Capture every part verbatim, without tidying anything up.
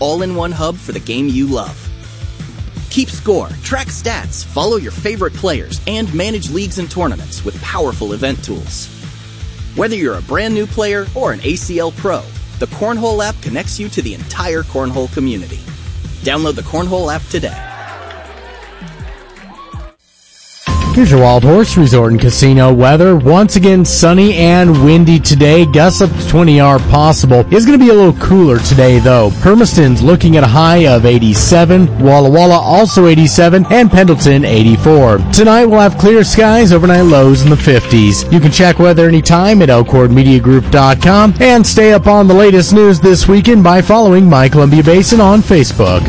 all-in-one hub for the game you love. Keep score, track stats, follow your favorite players, and manage leagues and tournaments with powerful event tools. Whether you're a brand new player or an A C L pro, the Cornhole app connects you to the entire Cornhole community. Download the Cornhole app today. Here's your Wild Horse Resort and Casino weather. Once again, sunny and windy today. Gusts up to twenty are possible. It's going to be a little cooler today, though. Hermiston's looking at a high of eighty-seven. Walla Walla also eighty-seven. And Pendleton eighty-four. Tonight we'll have clear skies, overnight lows in the fifties. You can check weather anytime at elkhorn media group dot com and stay up on the latest news this weekend by following My Columbia Basin on Facebook.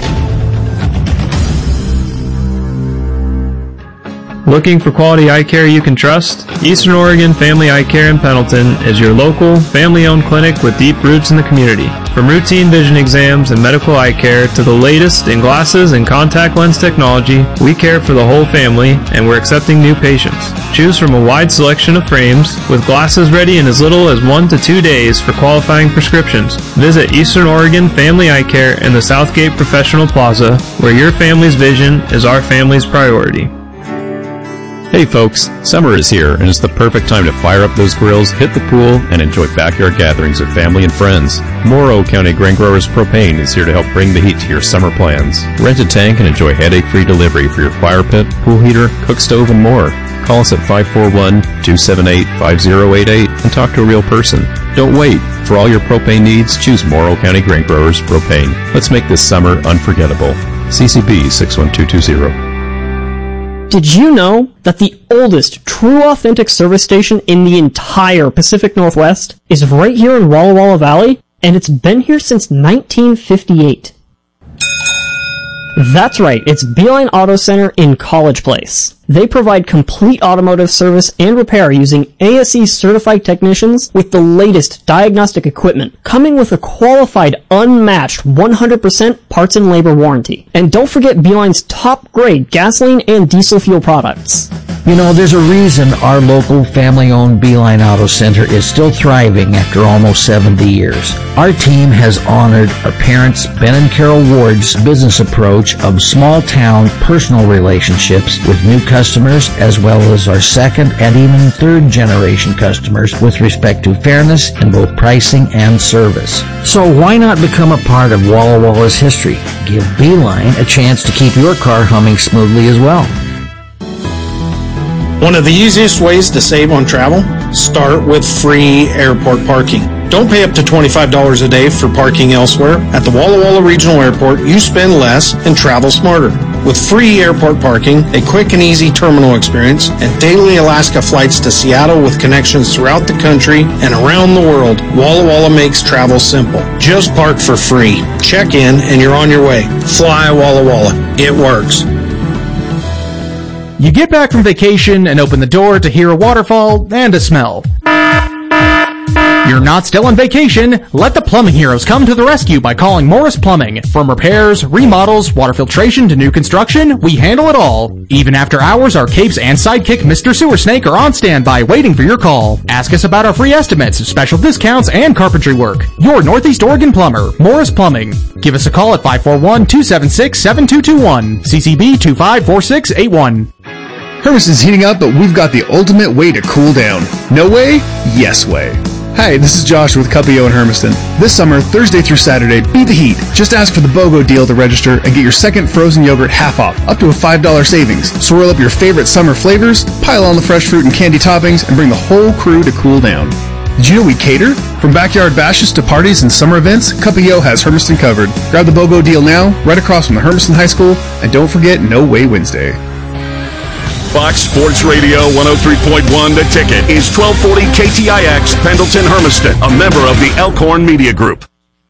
Looking for quality eye care you can trust? Eastern Oregon Family Eye Care in Pendleton is your local, family-owned clinic with deep roots in the community. From routine vision exams and medical eye care to the latest in glasses and contact lens technology, we care for the whole family and we're accepting new patients. Choose from a wide selection of frames with glasses ready in as little as one to two days for qualifying prescriptions. Visit Eastern Oregon Family Eye Care in the Southgate Professional Plaza, where your family's vision is our family's priority. Hey folks, summer is here and it's the perfect time to fire up those grills, hit the pool, and enjoy backyard gatherings with family and friends. Morrow County Grain Growers Propane is here to help bring the heat to your summer plans. Rent a tank and enjoy headache-free delivery for your fire pit, pool heater, cook stove, and more. Call us at five four one, two seven eight, five zero eight eight and talk to a real person. Don't wait. For all your propane needs, choose Morrow County Grain Growers Propane. Let's make this summer unforgettable. C C B six one two two zero. Did you know that the oldest true authentic service station in the entire Pacific Northwest is right here in Walla Walla Valley? And it's been here since nineteen fifty-eight. That's right, it's Beeline Auto Center in College Place. They provide complete automotive service and repair using A S E certified technicians with the latest diagnostic equipment, coming with a qualified, unmatched one hundred percent parts and labor warranty. And don't forget Beeline's top grade gasoline and diesel fuel products. You know, there's a reason our local family-owned Beeline Auto Center is still thriving after almost seventy years. Our team has honored our parents, Ben and Carol Ward's business approach of small-town personal relationships with new customers, as well as our second and even third-generation customers with respect to fairness in both pricing and service. So why not become a part of Walla Walla's history? Give Beeline a chance to keep your car humming smoothly as well. One of the easiest ways to save on travel? Start with free airport parking. Don't pay up to twenty-five dollars a day for parking elsewhere. At the Walla Walla Regional Airport, you spend less and travel smarter. With free airport parking, a quick and easy terminal experience, and daily Alaska flights to Seattle with connections throughout the country and around the world, Walla Walla makes travel simple. Just park for free. Check in and you're on your way. Fly Walla Walla. It works. You get back from vacation and open the door to hear a waterfall and a smell. You're not still on vacation. Let the plumbing heroes come to the rescue by calling Morris Plumbing. From repairs, remodels, water filtration to new construction, we handle it all. Even after hours, our capes and sidekick Mister Sewer Snake are on standby waiting for your call. Ask us about our free estimates, special discounts, and carpentry work. Your Northeast Oregon plumber, Morris Plumbing. Give us a call at five four one, two seven six, seven two two one. C C B two five four six eight one. Hermiston's heating up, but we've got the ultimate way to cool down. No way? Yes way. Hi, this is Josh with Cuppio in Hermiston. This summer, Thursday through Saturday, beat the heat. Just ask for the BOGO deal to register and get your second frozen yogurt half off, up to a five dollars savings. Swirl up your favorite summer flavors, pile on the fresh fruit and candy toppings, and bring the whole crew to cool down. Did you know we cater? From backyard bashes to parties and summer events, Cuppio has Hermiston covered. Grab the BOGO deal now, right across from the Hermiston High School, and don't forget No Way Wednesday. Fox Sports Radio one oh three point one The Ticket is twelve forty K T I X Pendleton Hermiston, a member of the Elkhorn Media Group.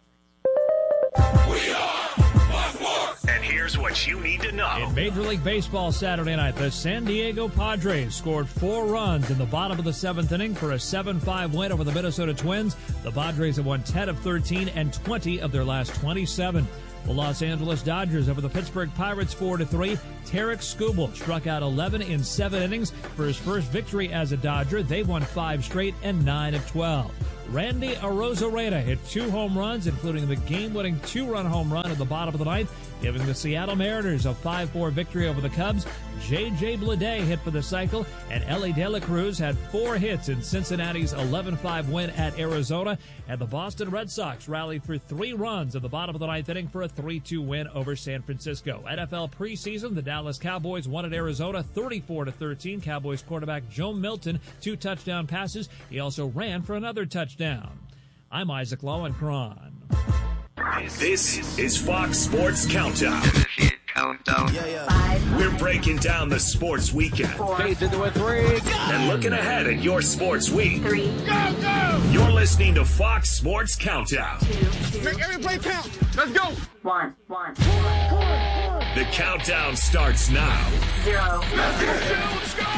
And here's what you need to know. In Major League Baseball Saturday night, the San Diego Padres scored four runs in the bottom of the seventh inning for a seven five win over the Minnesota Twins. The Padres have won ten of thirteen and twenty of their last twenty-seven. The Los Angeles Dodgers over the Pittsburgh Pirates four to three. Tarek Skubal struck out eleven in seven innings for his first victory as a Dodger. They won five straight and nine of twelve. Randy Arozarena hit two home runs, including the game-winning two-run home run at the bottom of the ninth, giving the Seattle Mariners a five four victory over the Cubs. J J Bleday hit for the cycle, and Ellie De La Cruz had four hits in Cincinnati's eleven five win at Arizona. And the Boston Red Sox rallied for three runs at the bottom of the ninth inning for a three two win over San Francisco. N F L preseason, the Dallas Cowboys won at Arizona thirty-four to thirteen. Cowboys quarterback Joe Milton, two touchdown passes. He also ran for another touchdown. I'm Isaac Lowenkron. This is Fox Sports Countdown. Countdown. Yeah, yeah. Five. We're breaking down the sports weekend. Fades into a three. And looking ahead at your sports week. Three. Go, go! You're listening to Fox Sports Countdown. Two, two. Make every play count. Let's go. One, one. The countdown starts now. Zero. Let's go!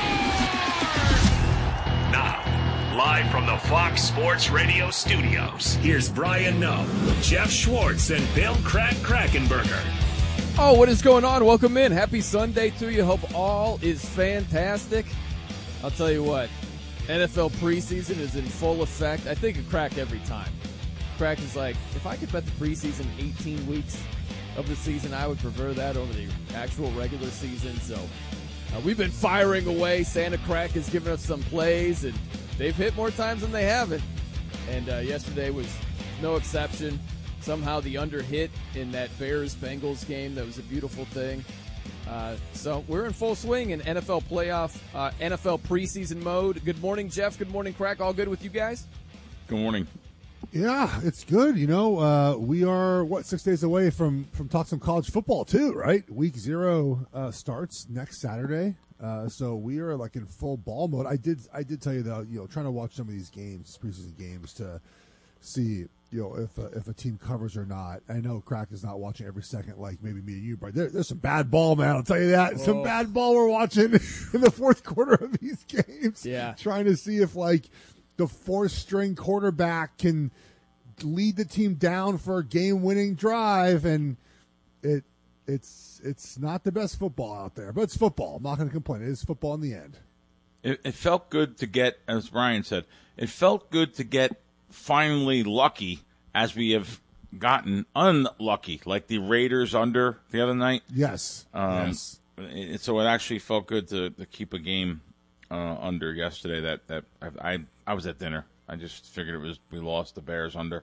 Now, live from the Fox Sports Radio studios, here's Brian Noe, Jeff Schwartz, and Bill Crack Krakenberger. Oh, what is going on? Welcome in. Happy Sunday to you. Hope all is fantastic. I'll tell you what, N F L preseason is in full effect. I think of Crack every time. Crack is like, if I could bet the preseason eighteen weeks of the season, I would prefer that over the actual regular season. So uh, we've been firing away. Santa Crack has given us some plays, and they've hit more times than they haven't. And uh, yesterday was no exception. Somehow the under hit in that Bears-Bengals game. That was a beautiful thing. Uh, so we're in full swing in N F L playoff, uh, N F L preseason mode. Good morning, Jeff. Good morning, Crack. All good with you guys? Good morning. Yeah, it's good. You know, uh, we are, what, six days away from, from talk some college football, too, right? Week zero uh, starts next Saturday. Uh, so we are, like, in full ball mode. I did I did tell you, though, you know, trying to watch some of these games, preseason games, to see, you know, if a, if a team covers or not. I know Crack is not watching every second like maybe me and you, but there, there's some bad ball, man. I'll tell you that. Whoa. Some bad ball we're watching in the fourth quarter of these games. Yeah. Trying to see if, like, the fourth-string quarterback can lead the team down for a game-winning drive, and it it's it's not the best football out there, but it's football. I'm not going to complain. It is football in the end. It, it felt good to get, as Brian said, it felt good to get finally lucky as we have gotten unlucky, like the Raiders under the other night. Yes. Um, yes. It, so it actually felt good to, to keep a game uh, under yesterday. That that I, I I was at dinner. I just figured it was we lost the Bears under.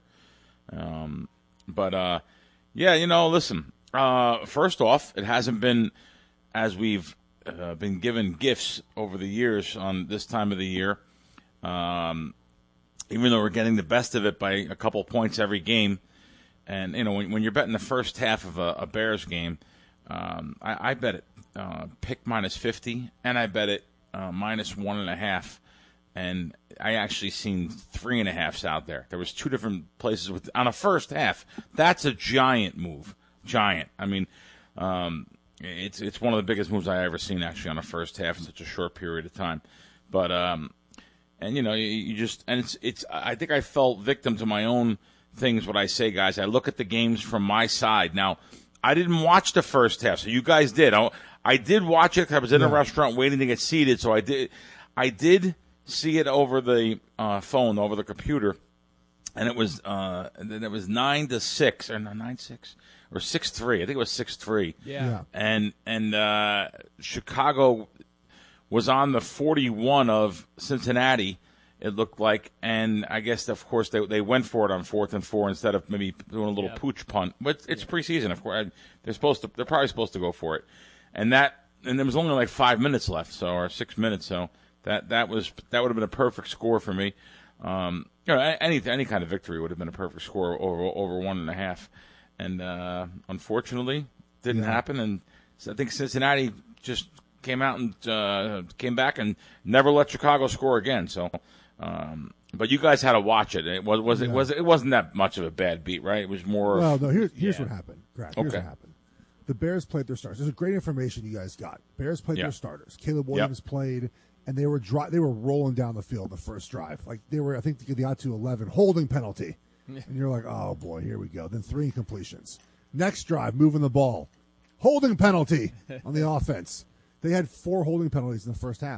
Um, but uh, yeah, you know, listen. Uh, first off, it hasn't been as we've uh, been given gifts over the years on this time of the year. Um, even though we're getting the best of it by a couple points every game, and you know when, when you're betting the first half of a, a Bears game, um, I, I bet it uh, pick minus fifty, and I bet it uh, minus one and a half. And I actually seen three and a halves out there. There was two different places with on a first half. That's a giant move, giant. I mean, um, it's it's one of the biggest moves I ever seen actually on a first half in such a short period of time. But um, and you know, you, you just and it's it's. I think I fell victim to my own things. What I say, guys, I look at the games from my side. Now, I didn't watch the first half, so you guys did. I, I did watch it. 'Cause I was in a restaurant waiting to get seated, so I did. I did. see it over the uh, phone, over the computer, and it was uh, and then it was nine to six or no, nine six or six three. I think it was six three. Yeah. yeah. And and uh, Chicago was on the forty one of Cincinnati. It looked like, and I guess of course they they went for it on fourth and four instead of maybe doing a little yeah. pooch punt. But it's yeah. preseason, of course. They're supposed to. They're probably supposed to go for it, and that and there was only like five minutes left, so or six minutes, so. That that was that would have been a perfect score for me. Um, you know, any any kind of victory would have been a perfect score over over one and a half, and uh, unfortunately, didn't yeah. happen. And I think Cincinnati just came out and uh, came back and never let Chicago score again. So, um, but you guys had to watch it. It was was yeah. it was it wasn't that much of a bad beat, right? It was more. Well, no. Here's here's yeah. what happened. Grant, here's okay. what happened. The Bears played their starters. There's great information you guys got. Bears played yeah. their starters. Caleb Williams yep. played. And they were dri- they were rolling down the field the first drive. Like they were, I think they got to eleven holding penalty, and you're like, oh boy, here we go. Then three incompletions. Next drive, moving the ball, holding penalty on the offense. They had four holding penalties in the first half.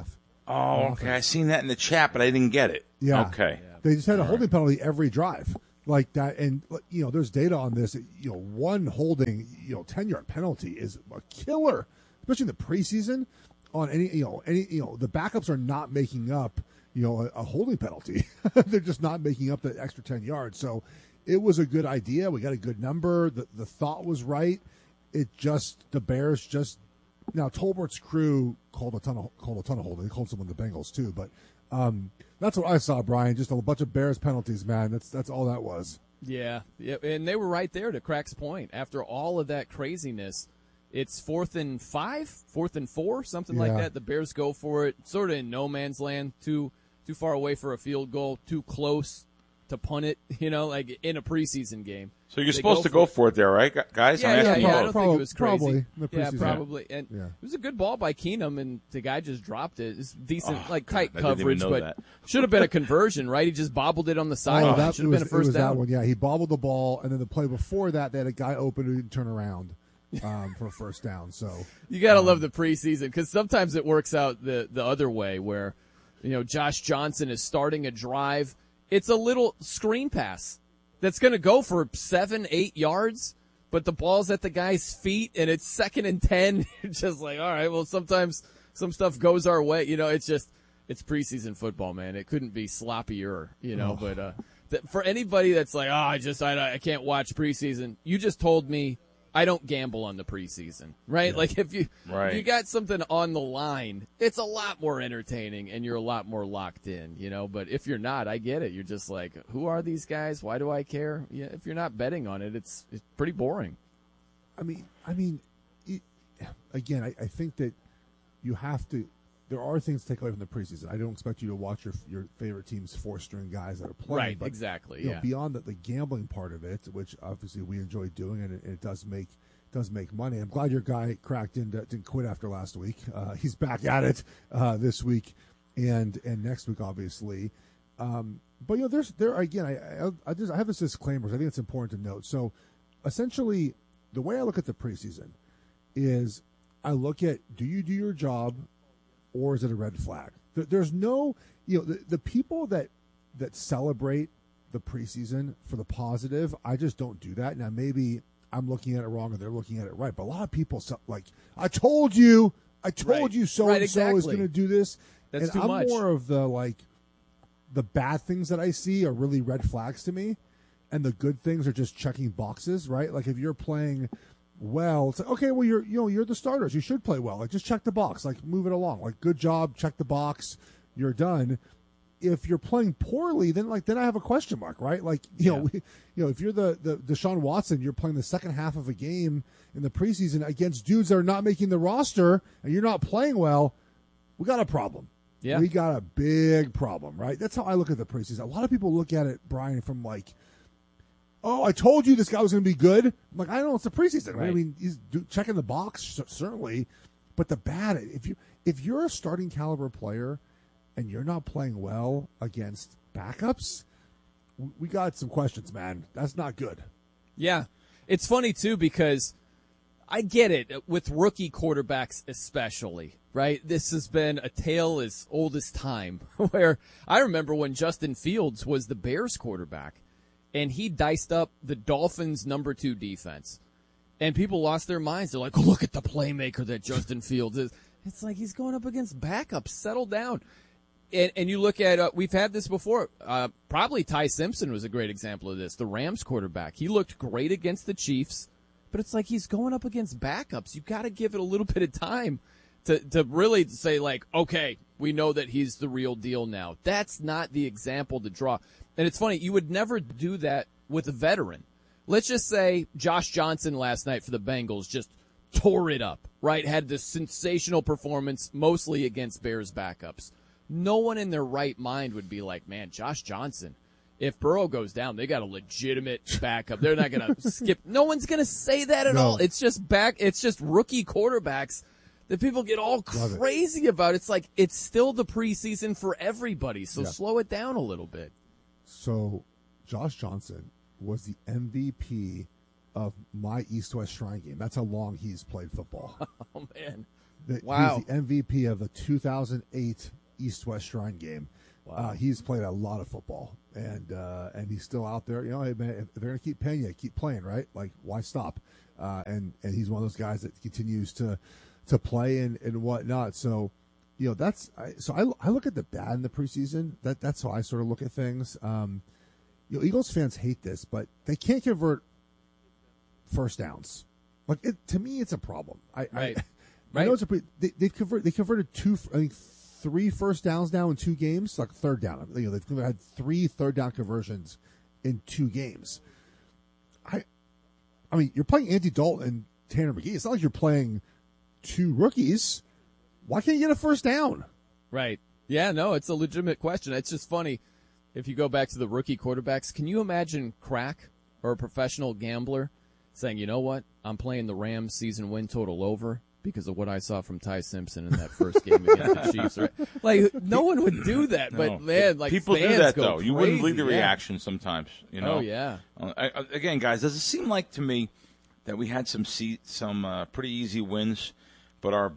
Oh, okay. I seen that in the chat, but I didn't get it. Yeah. Okay. They just had a All holding right. penalty every drive like that. And, you know, there's data on this. You know, one holding, you know, ten-yard penalty is a killer, especially in the preseason on any, you know, any, you know, the backups are not making up, you know, a, a holding penalty. They're just not making up that extra ten yards. So it was a good idea. We got a good number. The, the thought was right. It just, the Bears just, now Tolbert's crew called a ton of, called a ton of holding. They called some of the Bengals too, but, um, that's what I saw, Brian. Just a bunch of Bears penalties, man. That's that's all that was. Yeah, yeah, and they were right there to Crack's point. After all of that craziness, it's fourth and five, fourth and four, something like Yeah. that. The Bears go for it, sort of in no man's land, too too far away for a field goal, too close to punt it. You know, like in a preseason game. So you're They supposed to go for it there, right, gu- guys? Yeah, I'm yeah, asking yeah. I both. don't think it was crazy. Probably in the yeah, preseason. probably. And Yeah. it was a good ball by Keenum, and the guy just dropped it. It's decent, Oh, like God, tight I didn't even coverage, know but that. should have been a conversion, right? He just bobbled it on the side. Oh, that should it have was, been a it first was down. that one. Yeah, he bobbled the ball, and then the play before that, they had a guy open who didn't turn around um, for a first down. So You gotta um, love the preseason because sometimes it works out the the other way where, you know, Josh Johnson is starting a drive. It's a little screen pass that's going to go for seven, eight yards, but the ball's at the guy's feet and it's second and ten. You're just like, all right, well, sometimes some stuff goes our way. You know, it's just it's preseason football, man. It couldn't be sloppier, you know. Oh. But uh, th- for anybody that's like, oh, I just I, I can't watch preseason, you just told me. I don't gamble on the preseason, right? Yeah. Like if you Right. if you got something on the line, it's a lot more entertaining and you're a lot more locked in, you know. But if you're not, I get it. You're just like, who are these guys? Why do I care? Yeah, if you're not betting on it, it's it's pretty boring. I mean, I mean, it, again, I, I think that you have to. There are things to take away from the preseason. I don't expect you to watch your your favorite team's four string guys that are playing. Right, but, exactly, you know, yeah. beyond the, the gambling part of it, which obviously we enjoy doing, and it, it does make does make money. I'm glad your guy cracked in didn't quit after last week. Uh, he's back at it uh, this week and and next week, obviously. Um, but you know, there's there again. I I, I, just, I have this disclaimer. I think it's important to note. So, essentially, the way I look at the preseason is I look at, do you do your job, or is it a red flag? There- There's no, you know, the, the people that that celebrate the preseason for the positive, I just don't do that. Now, maybe I'm looking at it wrong, or they're looking at it right. But a lot of people, so- like, I told you, I told Right. you, so Right, and so is exactly. going to do this. That's and too I'm much. more of the like, the bad things that I see are really red flags to me, and the good things are just checking boxes, right? Like if you're playing well, it's like, okay, well you're you know you're the starters, you should play well. Like just check the box, like move it along, like good job, check the box, you're done. If you're playing poorly, then like then I have a question mark, right? Like you know, we, you know, if you're the the Deshaun Watson, you're playing the second half of a game in the preseason against dudes that are not making the roster, and you're not playing well, we got a problem. Yeah. We got a big problem, right? That's how I look at the preseason. A lot of people look at it, Brian, from like, oh, I told you this guy was going to be good. I'm like, I don't know, it's the preseason. Right? I Right. mean, he's do, checking the box, c- certainly, but the bad, if you if you're a starting caliber player and you're not playing well against backups, we, we got some questions, man. That's not good. Yeah. It's funny, too, because I get it with rookie quarterbacks especially, right? This has been a tale as old as time where I remember when Justin Fields was the Bears quarterback and he diced up the Dolphins' number two defense. And people lost their minds. They're like, look at the playmaker that Justin Fields is. It's like he's going up against backups. Settle down. And, and you look at, uh, we've had this before. Uh, probably Ty Simpson was a great example of this. The Rams quarterback. He looked great against the Chiefs, but it's like he's going up against backups. You've got to give it a little bit of time to, to really say, like, okay, we know that he's the real deal now. That's not the example to draw. And it's funny, you would never do that with a veteran. Let's just say Josh Johnson last night for the Bengals just tore it up, right? Had this sensational performance, mostly against Bears backups. No one in their right mind would be like, man, Josh Johnson, if Burrow goes down, they got a legitimate backup. They're not going to skip. No one's going to say that at No. all. It's just back. It's just rookie quarterbacks that people get all Love it. crazy about. It's like, it's still the preseason for everybody. So Yeah. slow it down a little bit. So, Josh Johnson was the M V P of my East-West Shrine game. That's how long he's played football. Oh, man. The- Wow. He's the M V P of the two thousand eight East-West Shrine game. Wow. Uh, he's played a lot of football, and uh, and he's still out there. You know, hey, man, if they're going to keep paying you, keep playing, right? Like, why stop? Uh, and and he's one of those guys that continues to to play and, and whatnot. So, you know, that's I, so I, I look at the bad in the preseason. That that's how I sort of look at things. Um, you know, Eagles fans hate this, but they can't convert first downs. Like it, to me, it's a problem. I Right. I, I Right. know it's a pre, they they've convert they converted two I think three first downs now in two games. Like third down, you know, they've had three third down conversions in two games. I, I mean, you're playing Andy Dalton and Tanner McGee. It's not like you're playing two rookies. Why can't you get a first down? Right. Yeah, no, it's a legitimate question. It's just funny. If you go back to the rookie quarterbacks, can you imagine crack or a professional gambler saying, you know what, I'm playing the Rams season win total over because of what I saw from Ty Simpson in that first game against the Chiefs? Right? Like, no one would do that, but No. man, like people fans do that go though. crazy. You wouldn't believe the Yeah. reaction sometimes. You know. Oh, yeah. Uh, I, I- again, guys, does it seem like to me that we had some se- some uh, pretty easy wins, but our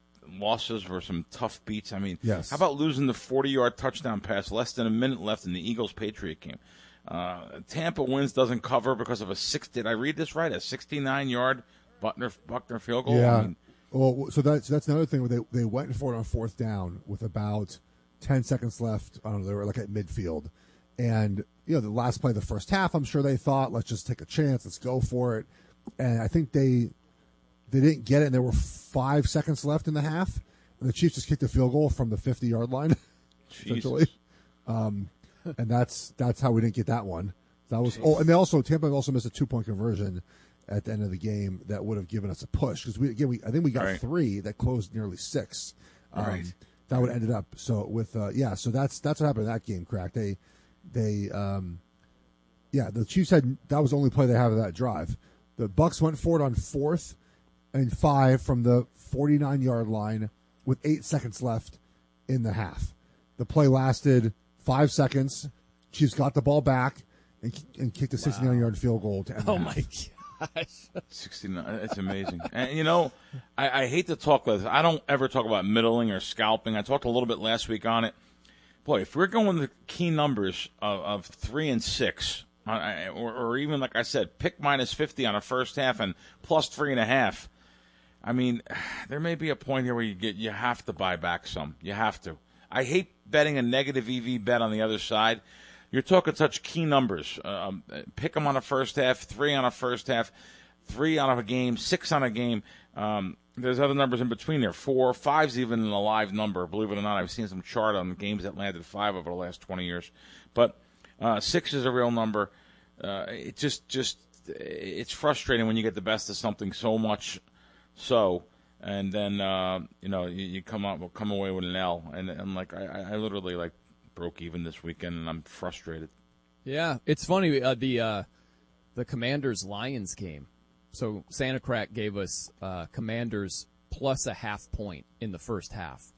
losses were some tough beats? I mean, Yes. how about losing the forty-yard touchdown pass less than a minute left in the Eagles-Patriot game? Uh, Tampa wins doesn't cover because of a six. Did I read this right? A sixty-nine-yard Buckner Buckner field goal. Yeah. I mean, Well, so that's that's another thing where they they went for it on fourth down with about ten seconds left. I don't know. They were like at midfield, and you know the last play of the first half. I'm sure they thought, let's just take a chance, let's go for it. And I think they they didn't get it, and there were five seconds left in the half, and the Chiefs just kicked a field goal from the fifty-yard line, essentially. Um, and that's that's how we didn't get that one. That was oh, and they also Tampa also missed a two point conversion at the end of the game that would have given us a push because we again we I think we got Right. three that closed nearly six. Um, Right. That would have ended up so with uh, yeah. So that's that's what happened in that game. Crack they they um, yeah the Chiefs had that was the only play they have of that drive. The Bucks went for it on fourth and five from the forty-nine yard line with eight seconds left in the half. The play lasted five seconds. Chiefs got the ball back and, and kicked a sixty-nine yard field goal to end the Oh, half. my gosh. sixty-nine. It's amazing. And, you know, I, I hate to talk about this. I don't ever talk about middling or scalping. I talked a little bit last week on it. Boy, if we're going with the key numbers of, of three and six, uh, or, or even, like I said, pick minus fifty on a first half and plus three and a half, I mean, there may be a point here where you get you have to buy back some. You have to. I hate betting a negative E V bet on the other side. You're talking such key numbers. Um, pick them on a first half, three on a first half, three on a game, six on a game. Um, there's other numbers in between there. Four, five's even a live number. Believe it or not, I've seen some chart on games that landed five over the last twenty years. But uh, six is a real number. Uh, it just, just, it's frustrating when you get the best of something so much so, and then uh, you know you, you come out, come away with an L. And, and like I, I literally like. broke even this weekend, and I'm frustrated. Yeah, it's funny. Uh, the uh, the Commanders Lions game. So Santa Crack gave us uh, Commanders plus a half point in the first half,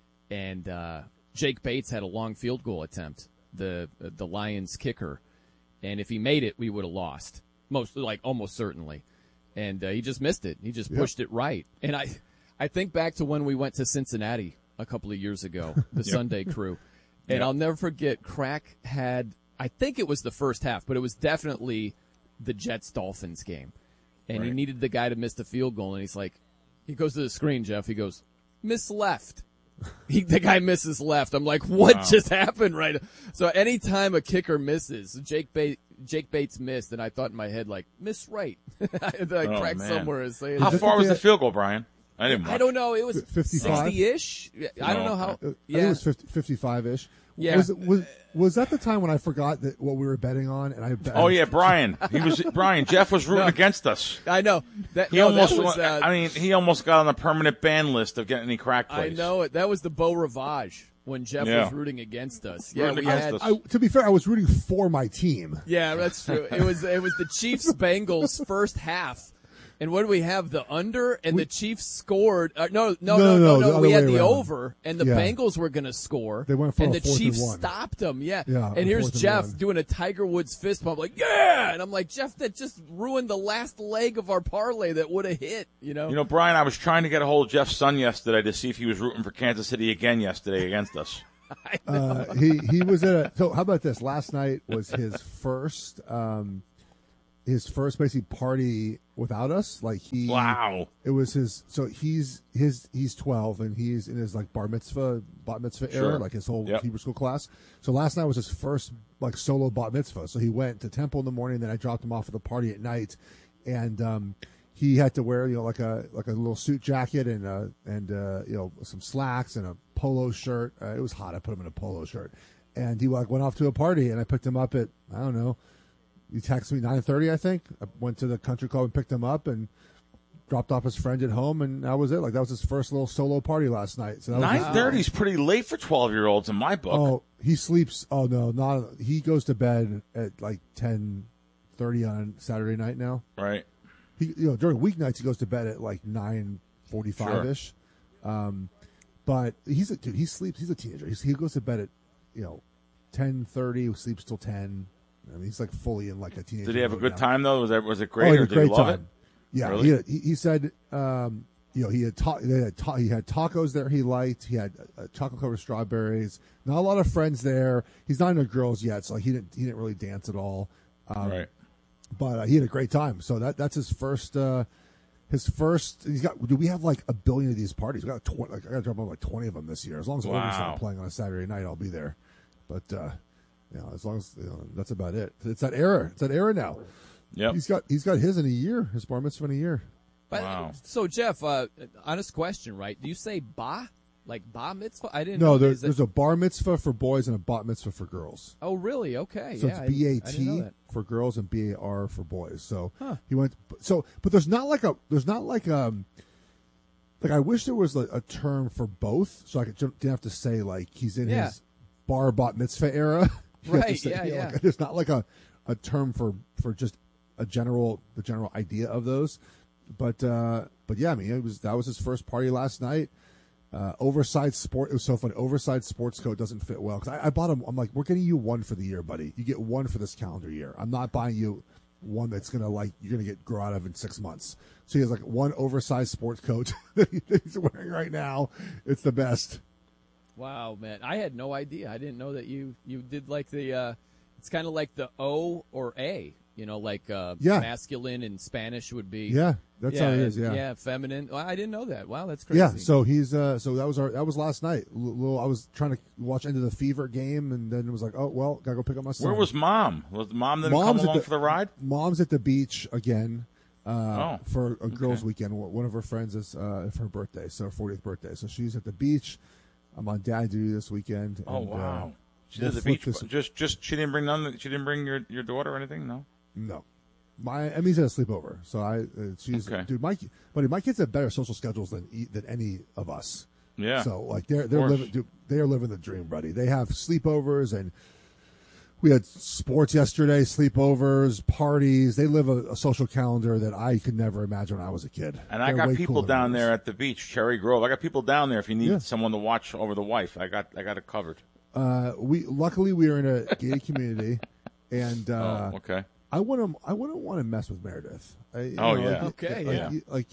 and uh, Jake Bates had a long field goal attempt, the the Lions kicker, and if he made it, we would have lost, most like almost certainly, and uh, he just missed it. He just Yep. pushed it right, and I I think back to when we went to Cincinnati a couple of years ago, the Yep. Sunday Crew. And Yep. I'll never forget, Crack had, I think it was the first half, but it was definitely the Jets-Dolphins game. And he Right. needed the guy to miss the field goal, and he's like, he goes to the screen, Jeff, he goes, miss left. He, the guy misses left. I'm like, what Wow. just happened right? So anytime a kicker misses, Jake, ba- Jake Bates missed, and I thought in my head, like, miss right. I Oh, cracked man. somewhere. And say, How far was the field goal, Brian? I didn't. I watch. don't know. It was fifty-five? sixty-ish. I don't No. know how. I think Yeah. it was fifty, fifty-five-ish. Yeah. Was, it, was was that the time when I forgot that what we were betting on? And I bet, Oh yeah, Brian. He was Brian. Jeff was rooting No. against us. I know. That, He no, almost. that was, uh, I mean, he almost got on the permanent ban list of getting any crack I plays. know it. That was the Beau Rivage when Jeff Yeah. was rooting against us. Yeah, Rooting we against had. us. I, to be fair, I was rooting for my team. Yeah, that's true. It was it was the Chiefs Bengals first half, And what do we have? The under, and We- the Chiefs scored. Uh, no, no, No, no, no, no, the no. other We had way the around. over, and the Yeah. Bengals were going to score. They went for and a the fourth and Chiefs one. stopped them. Yeah. Yeah, and here's fourth and Jeff one. doing a Tiger Woods fist pump, like yeah. And I'm like, Jeff, that just ruined the last leg of our parlay that would have hit. You know. You know, Brian, I was trying to get a hold of Jeff's son yesterday to see if he was rooting for Kansas City again yesterday against us. Uh, he he was at a, so how about this? Last night was his first um, his first basically party without us. Like he Wow. It was his. So he's his he's twelve and he's in his like bar mitzvah bat mitzvah Sure. era, like his whole Yep. Hebrew school class. So last night was his first like solo bat mitzvah. So he went to temple in the morning, then I dropped him off at the party at night, and um, he had to wear you know like a like a little suit jacket and uh and uh, you know some slacks and a polo shirt. Uh, it was hot. I put him in a polo shirt, and he like went off to a party, and I picked him up at I don't know. He texted me nine thirty, I think. I went to the country club and picked him up and dropped off his friend at home, and that was it. Like that was his first little solo party last night. So that was his- Nine thirty is pretty late for twelve year olds in my book. Oh, he sleeps. Oh no, not he goes to bed at like ten thirty on Saturday night now. Right. He, you know, during weeknights he goes to bed at like nine forty five ish. Um, but he's a dude. He sleeps. He's a teenager. He's, he goes to bed at you know ten thirty. Sleeps till ten. I mean, he's like fully in like a teenager. Did he have a mode good now. time though? Was that was it Oh, great he had or a did great he love time. it? Yeah, Really? he, had, he he said, um, you know, he had ta- they had ta- he had tacos there he liked. He had uh, chocolate covered strawberries. Not a lot of friends there. He's not into girls yet, so he didn't he didn't really dance at all. Um, Right. But uh, he had a great time. So that that's his first. Uh, his first. He's got. Do we have like a billion of these parties? We got twenty. Like, I got to drop off like twenty of them this year. As long as Wow. Oregon's not playing on a Saturday night, I'll be there. But uh, you know, as long as you know, that's about it. It's that era. It's that era now. Yep. He's got he's got his in a year. His bar mitzvah in a year. But, So Jeff, uh, honest question, right? Do you say ba like ba mitzvah? I didn't. No, know. there's Is it- there's a bar mitzvah for boys and a bat mitzvah for girls. Oh, really? Okay. So yeah, I it's B A didn't- I didn't know T that. for girls and B A R for boys. So Huh. he went. So, but there's not like a there's not like um like I wish there was like a term for both, so I could didn't have to say like he's in Yeah. his bar bat mitzvah era. You have to Right, say, yeah, you know, yeah. Like, there's not like a a term for for just a general the general idea of those. But uh but yeah, I mean it was that was his first party last night. Uh, oversized sport. It was so funny. Oversized sports coat doesn't fit well because I, I bought him. I'm like, we're getting you one for the year, buddy. You get one for this calendar year. I'm not buying you one that's gonna like you're gonna get grow out of in six months. So he has like one oversized sports coat that he's wearing right now. It's the best. Wow, man! I had no idea. I didn't know that you you did like the. Uh, it's kind of like the O or A. You know, like uh, Yeah. masculine in Spanish would be. Yeah, that's how it is, and- yeah. yeah, feminine. Well, I didn't know that. Wow, that's crazy. Yeah. So he's uh so that was our that was last night. L- little I was trying to watch End of the Fever game and then it was like, oh well, gotta go pick up my son. Where was mom? Was mom didn't Mom's come at along the- for the ride? Mom's at the beach again uh, Oh, for a girls' weekend. One of her friends is uh, for her birthday, so her fortieth birthday. So she's at the beach. I'm on dad duty this weekend. Oh and, uh, wow! She we'll did the flip beach. this- Just, just she didn't bring none. She didn't bring your, your daughter or anything. No. No, my Emmy's at a sleepover, so I uh, she's Okay. dude. My buddy, my kids have better social schedules than e- than any of us. Yeah. So like they're Of they're course. living dude, they are living the dream, buddy. They have sleepovers and we had sports yesterday, sleepovers, parties. They live a, a social calendar that I could never imagine when I was a kid. And I They're got way people cooler down than there us. at the beach, Cherry Grove. I got people down there if you need Yeah. someone to watch over the wife. I got I got it covered. Uh, we luckily we are in a gated community, and uh, Oh, okay. I wouldn't I wouldn't want to mess with Meredith. I, you Oh, know, yeah. like, Okay, like, yeah. you- Like,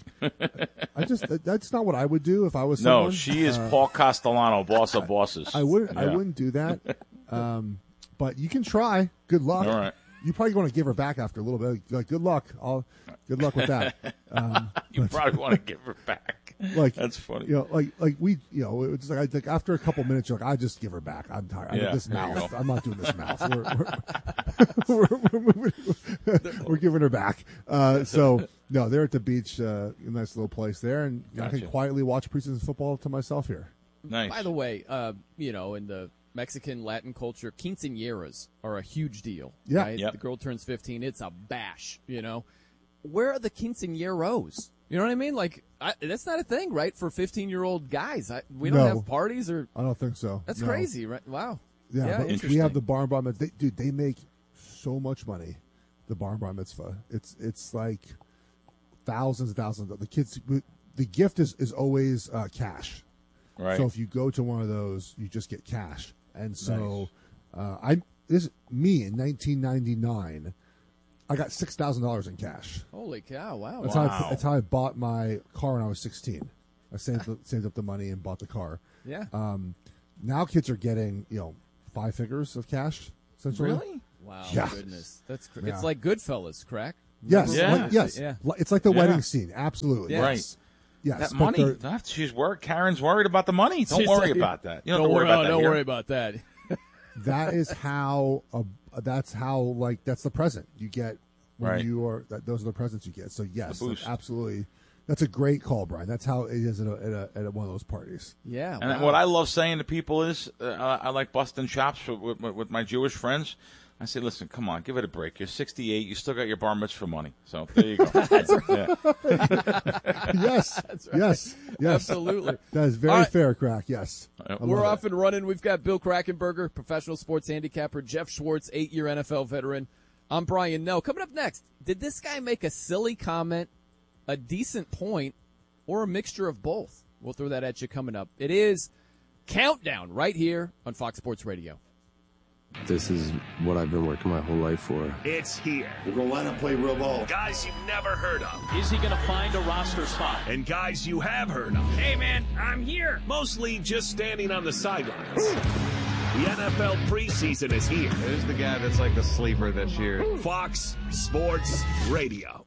I just that- that's not what I would do if I was. No, someone. she is Uh, Paul Castellano, boss of bosses. I wouldn't. I Yeah. wouldn't do that. Um, but you can try. Good luck. All right. You probably want to give her back after a little bit. Like, good luck. I'll. Good luck with that. Um, You probably want to give her back. like That's funny. You know, like like we, you know, it's like, I, like after a couple minutes, you're like, I just give her back. I'm tired. I, Yeah, this there you mouth. go. I'm not doing this mouth. We're, we're, we're, we're, we're giving her back. Uh, so no, they're at the beach, uh, a nice little place there, and I Gotcha. can quietly watch preseason football to myself here. Nice. By the way, uh, you know, in the Mexican Latin culture, quinceañeras are a huge deal. Yeah. Right? Yep. The girl turns fifteen, it's a bash, you know. Where are the quinceañeros? You know what I mean? Like, I, that's not a thing, right, for fifteen-year-old guys. I, we don't No. have parties or I don't think so. that's No. crazy, right? Wow. Yeah, Yeah, but we interesting. have the barn bar mitzvah. They, dude, they make so much money. The barn bar mitzvah. It's it's like thousands and thousands of the kids. The gift is is always uh, cash. Right. So if you go to one of those, you just get cash. And so, nice. uh, I this me in nineteen ninety-nine, I got six thousand dollars in cash. Holy cow! Wow. That's wow. how I, that's how I bought my car when I was sixteen. I saved saved up the money and bought the car. Yeah. Um, now kids are getting you know five figures of cash. Essentially. Really? Wow. Yeah. Goodness. That's cr- yeah. It's like Goodfellas, crack. Yes. Yeah. Like, yes. Yeah. It's like the Yeah. wedding scene. Absolutely. Yes. Right. Yes. That but money. they're- That- She's worried. Karen's worried about the money. Don't She's worry like- about that. You don't, Don't have to worry worry, about oh, that. don't here. worry about that. that is how uh, that's how like that's the present you get when Right. you are that, those are the presents you get. So yes, The boost. absolutely, that's a great call, Brian. That's how it is at a, at, a, at a, one of those parties. Yeah. And wow. what I love saying to people is, uh, I like busting chops with, with, with my Jewish friends. I say, listen, come on, give it a break. You're sixty-eight. You still got your bar mitzvah money. So there you go. That's right. Yeah. yes, That's right. yes, yes, Absolutely. That is very All right. fair, Crack. Yes, I We're love off it. and running. We've got Bill Krackenberger, professional sports handicapper, Jeff Schwartz, eight-year N F L veteran. I'm Brian Nell. Coming up next, did this guy make a silly comment, a decent point, or a mixture of both? We'll throw that at you coming up. It is Countdown right here on Fox Sports Radio. This is what I've been working my whole life for. It's here. We're going to line up, play real ball. Guys you've never heard of. Is he going to find a roster spot? And guys you have heard of. Hey, man, I'm here. Mostly just standing on the sidelines. The N F L preseason is here. Who's the guy that's like the sleeper this year? Fox Sports Radio.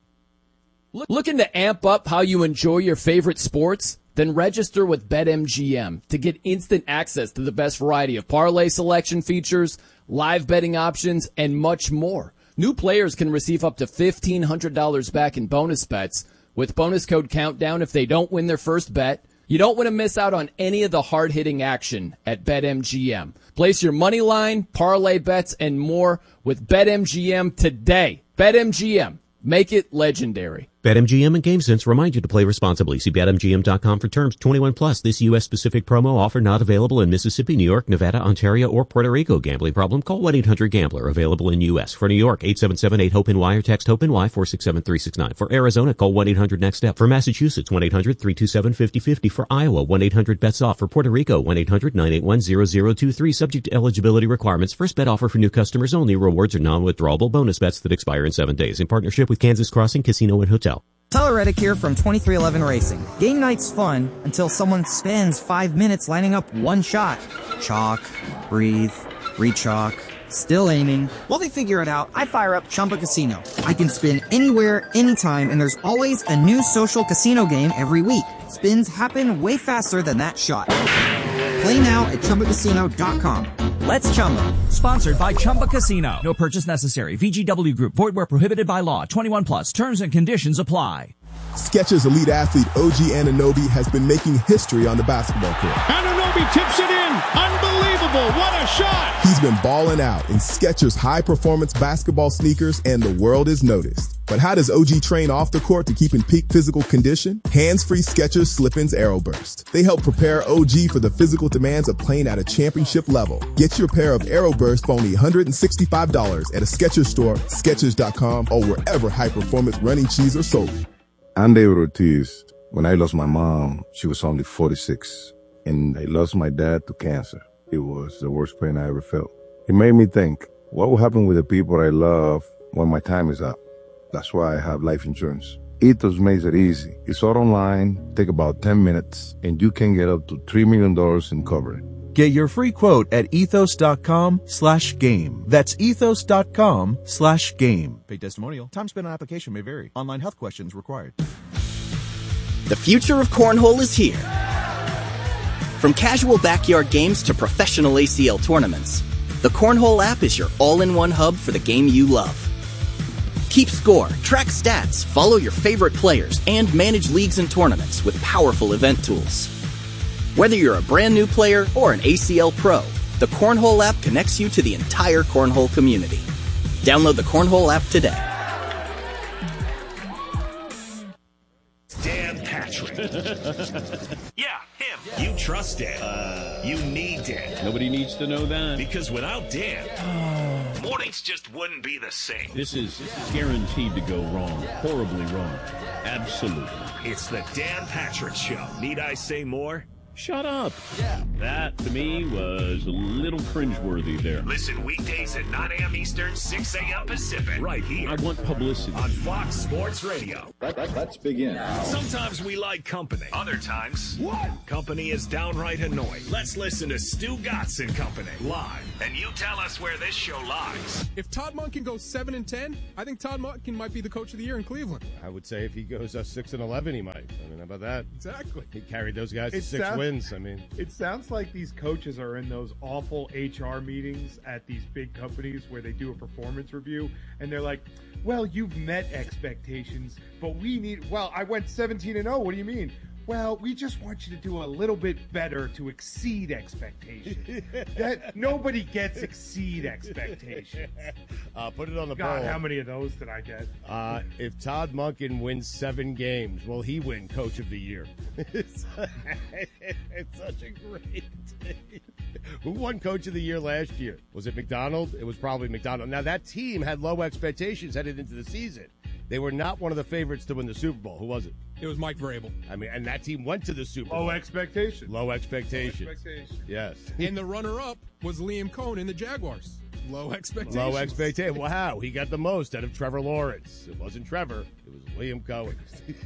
Looking to amp up how you enjoy your favorite sports? Then register with BetMGM to get instant access to the best variety of parlay selection features, live betting options, and much more. New players can receive up to fifteen hundred dollars back in bonus bets with bonus code COUNTDOWN if they don't win their first bet. You don't want to miss out on any of the hard-hitting action at BetMGM. Place your money line, parlay bets, and more with BetMGM today. BetMGM. Make it legendary. BetMGM and GameSense remind you to play responsibly. See Bet M G M dot com for terms. twenty-one plus. This U S-specific promo offer not available in Mississippi, New York, Nevada, Ontario, or Puerto Rico. Gambling problem? Call one eight hundred gambler. Available in U S. For New York, eight seven seven eight hope N Y or text HOPE-NY four six seven three six nine. For Arizona, call one eight hundred next step. For Massachusetts, one eight hundred three two seven five zero five zero. For Iowa, one eight hundred bets off. For Puerto Rico, one eight hundred nine eight one zero zero two three. Subject to eligibility requirements. First bet offer for new customers only. Rewards are non-withdrawable bonus bets that expire in seven days. In partnership with Kansas Crossing Casino and Hotel. Tyler Reddick here from twenty-three eleven Racing. Game night's fun until someone spends five minutes lining up one shot. Chalk, breathe, re-chalk, still aiming. While they figure it out, I fire up Chumba Casino. I can spin anywhere, anytime, and there's always a new social casino game every week. Spins happen way faster than that shot. Play now at Chumba Casino dot com. Let's Chumba. Sponsored by Chumba Casino. No purchase necessary. V G W Group. Void where prohibited by law. twenty-one plus. Terms and conditions apply. Skechers elite athlete O G Anunoby has been making history on the basketball court. Anunoby tips it in. Unbelievable. What a shot. He's been balling out in Skechers high-performance basketball sneakers, and the world is noticed. But how does O G train off the court to keep in peak physical condition? Hands-free Skechers Slip-ins Aeroburst. They help prepare O G for the physical demands of playing at a championship level. Get your pair of Aeroburst for only one hundred sixty-five dollars at a Skechers store, Skechers dot com, or wherever high-performance running shoes are sold. I'm David Ortiz. When I lost my mom, she was only forty-six, and I lost my dad to cancer. It was the worst pain I ever felt. It made me think, what will happen with the people I love when my time is up? That's why I have life insurance. Ethos makes it easy. It's all online, take about ten minutes, and you can get up to three million dollars in coverage. Get your free quote at ethos.com slash game. That's ethos.com slash game. Paid testimonial. Time spent on application may vary. Online health questions required. The future of cornhole is here. From casual backyard games to professional A C L tournaments, the Cornhole app is your all-in-one hub for the game you love. Keep score, track stats, follow your favorite players, and manage leagues and tournaments with powerful event tools. Whether you're a brand new player or an A C L pro, the Cornhole app connects you to the entire Cornhole community. Download the Cornhole app today. Dan Patrick Patrick. Yeah, him. You trust Dan. Uh, you need Dan. Nobody needs to know that. Because without Dan, mornings just wouldn't be the same. This is guaranteed to go wrong. Horribly wrong. Absolutely. It's the Dan Patrick Show. Need I say more? Shut up. That, to me, was a little cringeworthy there. Listen weekdays at nine a.m. Eastern, six a.m. Pacific. Right here. I want publicity. On Fox Sports Radio. Let, let, let's begin. Sometimes we like company. Other times, what? Company is downright annoying. Let's listen to Stu Gatz and Company live. And you tell us where this show lies. If Todd Monken goes seven and ten, I think Todd Monken might be the coach of the year in Cleveland. I would say if he goes uh, six and eleven, he might. I mean, how about that? Exactly. He carried those guys to It six sounds- wins. I mean, It sounds like these coaches are in those awful H R meetings at these big companies where they do a performance review, and they're like, well, you've met expectations, but we need, well, I went seventeen and oh, what do you mean? Well, we just want you to do a little bit better to exceed expectations. That nobody gets exceed expectations. uh, put it on the God, poll. how many of those did I get? Uh, if Todd Monken wins seven games, will he win Coach of the Year? it's, it's such a great thing. Who won Coach of the Year last year? Was it McDonald? It was probably McDonald. Now, that team had low expectations headed into the season. They were not one of the favorites to win the Super Bowl. Who was it? It was Mike Vrabel. I mean, and that team went to the Super Bowl. Low expectations. Low expectations. Low expectations. Yes. And the runner-up was Liam Cohen in the Jaguars. Low expectations. Low expectations. Wow, he got the most out of Trevor Lawrence. It wasn't Trevor. It was Liam Cohen.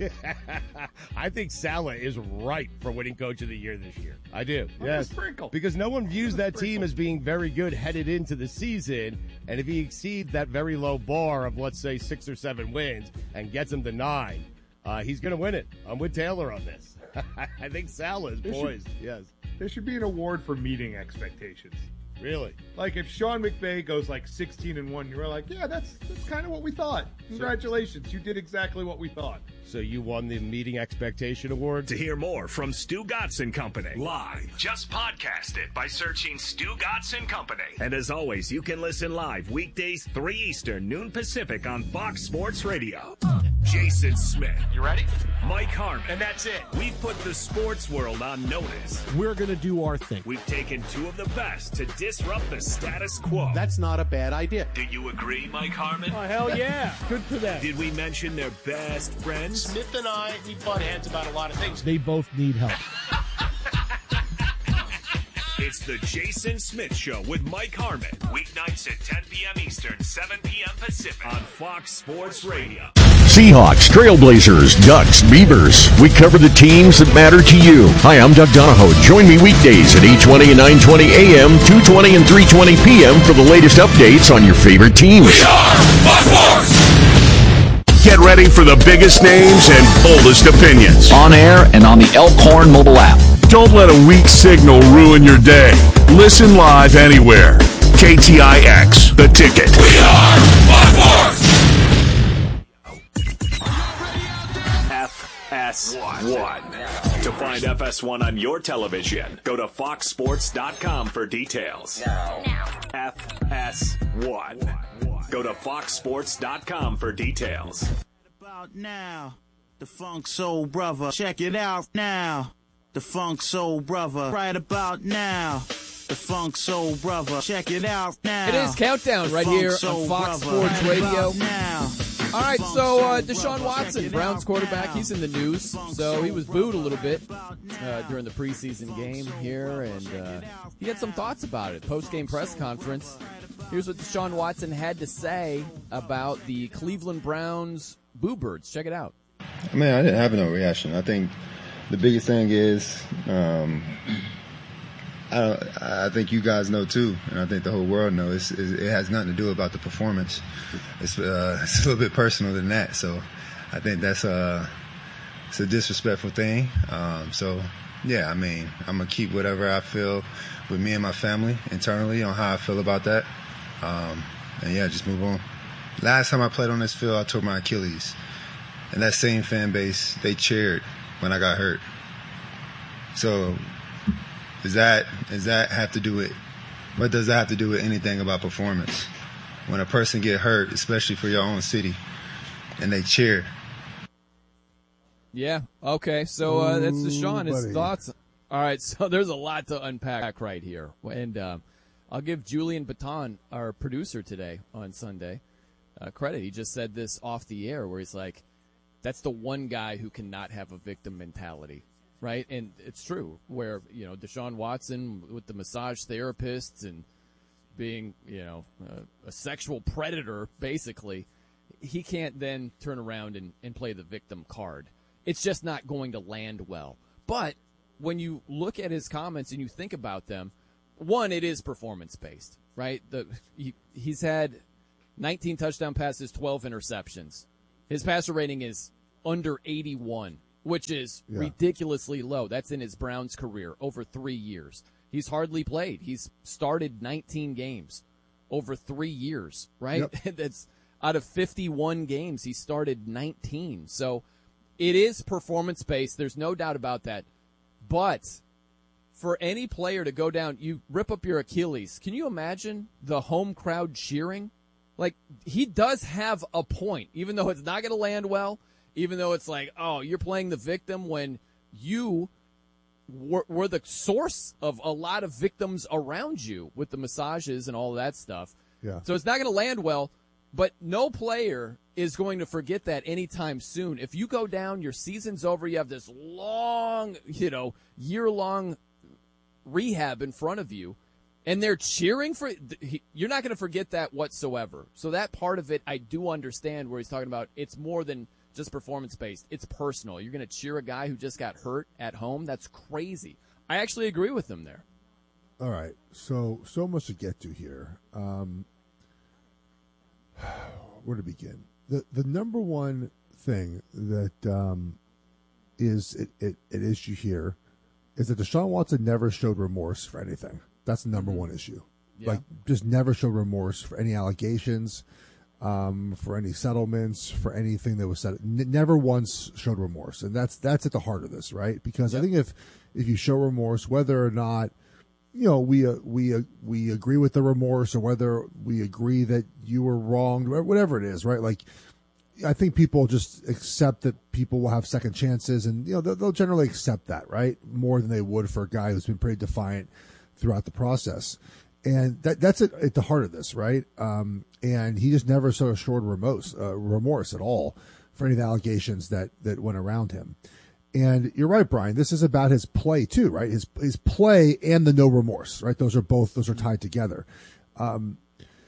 I think Saleh is right for winning Coach of the Year this year. I do. On Yes. a sprinkle. Because no one views On a that team sprinkle. as being very good headed into the season. And if he exceeds that very low bar of, let's say, six or seven wins and gets him to nine, uh, he's going to win it. I'm with Taylor on this. I think Saleh is There should- poised. Yes. There should be an award for meeting expectations. Really? Like if Sean McVay goes like sixteen and one, you're like, yeah, that's that's kind of what we thought. Congratulations, you did exactly what we thought. So you won the Meeting Expectation Award? To hear more from Stu Gatz and Company live, just podcast it by searching Stu Gatz and Company. And as always, you can listen live weekdays three Eastern, noon Pacific on Fox Sports Radio. Jason Smith. You ready? Mike Harmon. And that's it. We've put the sports world on notice. We're going to do our thing. We've taken two of the best to disrupt the status quo. That's not a bad idea. Do you agree, Mike Harmon? Oh, hell yeah. Good for them. Did we mention their best friends? Smith and I, we butt heads about a lot of things. They both need help. It's the Jason Smith Show with Mike Harmon. Weeknights at ten p.m. Eastern, seven p.m. Pacific on Fox Sports Radio. Seahawks, Trailblazers, Ducks, Beavers. We cover the teams that matter to you. Hi, I'm Doug Donahoe. Join me weekdays at eight twenty and nine twenty a.m., two twenty and three twenty p.m. for the latest updates on your favorite teams. We are Fox Sports! Get ready for the biggest names and boldest opinions. On air and on the Elkhorn mobile app. Don't let a weak signal ruin your day. Listen live anywhere. K T I X, The Ticket. We are Fox Sports! F S one. To find F S one on your television, go to fox sports dot com for details. F S one. Go to fox sports dot com for details. About now, the Funk Soul Brother. Check it out now. The Funk Soul Brother. Right about now. The Funk Soul Brother. Check it out now. It is Countdown The right Funk here Soul on Fox Brother. Sports Right Radio. about now. All right, The Funk so uh, Soul Deshaun Brother. Watson, Check it Browns out quarterback, now. he's in the news. So he was booed a little bit uh, during the preseason game here, and uh, he had some thoughts about it. Post-game press conference. Here's what Deshaun Watson had to say about the Cleveland Browns Boo Birds. Check it out. I mean, I didn't have no reaction. I think the biggest thing is, um, I don't, I think you guys know too, and I think the whole world knows. It's, it has nothing to do about the performance. It's, uh, it's a little bit personal than that. So, I think that's a, it's a disrespectful thing. Um, so, yeah, I mean, I'm gonna keep whatever I feel with me and my family internally on how I feel about that, um, and yeah, just move on. Last time I played on this field, I tore my Achilles, and that same fan base, they cheered when I got hurt. So, does that does that have to do with, what does that have to do with anything about performance? When a person get hurt, especially for your own city, and they cheer. Yeah. Okay. So uh, that's Deshaun. His buddy. thoughts. All right. So there's a lot to unpack right here, and uh, I'll give Julian Baton, our producer today on Sunday, uh, credit. He just said this off the air, where he's like, "That's the one guy who cannot have a victim mentality." Right, and it's true. Where you know Deshaun Watson with the massage therapists and being you know uh, a sexual predator, basically, he can't then turn around and, and play the victim card. It's just not going to land well. But when you look at his comments and you think about them, one, it is performance based, right? The he, he's had nineteen touchdown passes, twelve interceptions. His passer rating is under eighty-one. Which is yeah. ridiculously low. That's in his Browns career over three years. He's hardly played. He's started nineteen games over three years, right? Yep. That's out of fifty-one games, he started nineteen. So it is performance-based. There's no doubt about that. But for any player to go down, you rip up your Achilles. Can you imagine the home crowd cheering? Like, he does have a point, even though it's not going to land well. Even though it's like, oh, you're playing the victim when you were, were the source of a lot of victims around you with the massages and all that stuff. Yeah. So it's not going to land well, but no player is going to forget that anytime soon. If you go down, your season's over, you have this long, you know, year-long rehab in front of you, and they're cheering for – you're not going to forget that whatsoever. So that part of it I do understand where he's talking about it's more than – just performance-based. It's personal. You're going to cheer a guy who just got hurt at home? That's crazy. I actually agree with him there. All right. So, so much to get to here. Um, where to begin? The the number one thing that um, is it, it, an issue here is that Deshaun Watson never showed remorse for anything. That's the number one issue. Yeah. Like, just never showed remorse for any allegations, Um, for any settlements, for anything that was said, N- never once showed remorse, and that's that's at the heart of this, right? Because yep. I think if if you show remorse, whether or not you know we uh, we uh, we agree with the remorse, or whether we agree that you were wronged, whatever it is, right? Like, I think people just accept that people will have second chances, and you know they'll, they'll generally accept that, right? More than they would for a guy who's been pretty defiant throughout the process. And that, that's at, at the heart of this, right? Um, and he just never sort of showed remorse, uh, remorse at all for any of the allegations that, that went around him. And you're right, Brian. This is about his play too, right? His his play and the no remorse, right? Those are both those are tied together. Um,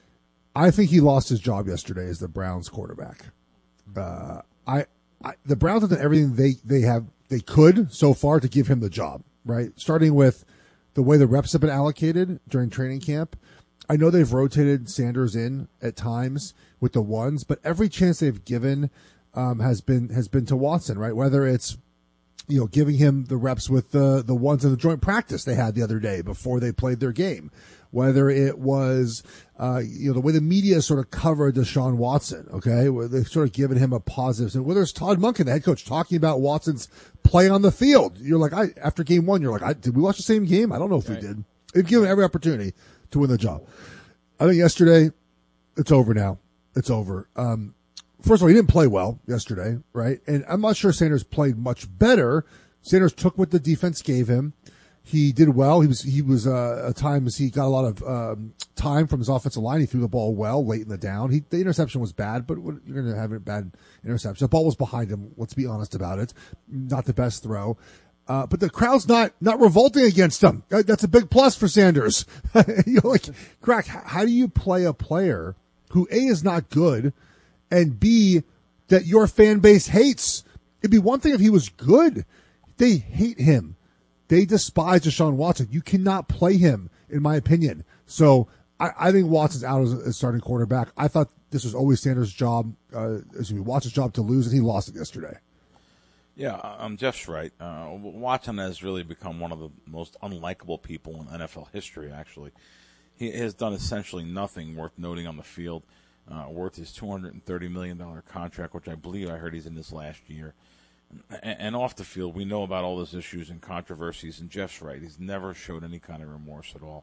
I think he lost his job yesterday as the Browns quarterback. Uh, I, I the Browns have done everything they they have they could so far to give him the job, right? Starting with the way the reps have been allocated during training camp. I know they've rotated Sanders in at times with the ones, but every chance they've given um, has been has been to Watson, right? Whether it's you know giving him the reps with the the ones in the joint practice they had the other day before they played their game, whether it was uh, you know the way the media sort of covered Deshaun Watson, okay, where they've sort of given him a positive, and whether it's Todd Monken, the head coach, talking about Watson's play on the field. You're like, I after game one, you're like, I, did we watch the same game? I don't know if right. we did. They've given every opportunity to win the job. I think yesterday, it's over now. It's over. Um, first of all, he didn't play well yesterday, right? And I'm not sure Sanders played much better. Sanders took what the defense gave him. He did well. He was he was uh, at times he got a lot of um, time from his offensive line. He threw the ball well late in the down. He, the interception was bad, but you're going to have a bad interception. The ball was behind him. Let's be honest about it. Not the best throw. Uh, but the crowd's not, not revolting against him. That's a big plus for Sanders. You're like, Crack, how do you play a player who A, is not good, and B, that your fan base hates? It'd be one thing if he was good. They hate him. They despise Deshaun Watson. You cannot play him, in my opinion. So I, I think Watson's out as a starting quarterback. I thought this was always Sanders' job, uh, excuse me, Watson's job to lose, and he lost it yesterday. Yeah, um, Jeff's right. Uh, Watson has really become one of the most unlikable people in N F L history, actually. He has done essentially nothing worth noting on the field, uh, worth his two hundred thirty million dollars contract, which I believe I heard he's in this last year. And, and off the field, we know about all those issues and controversies, and Jeff's right. He's never showed any kind of remorse at all.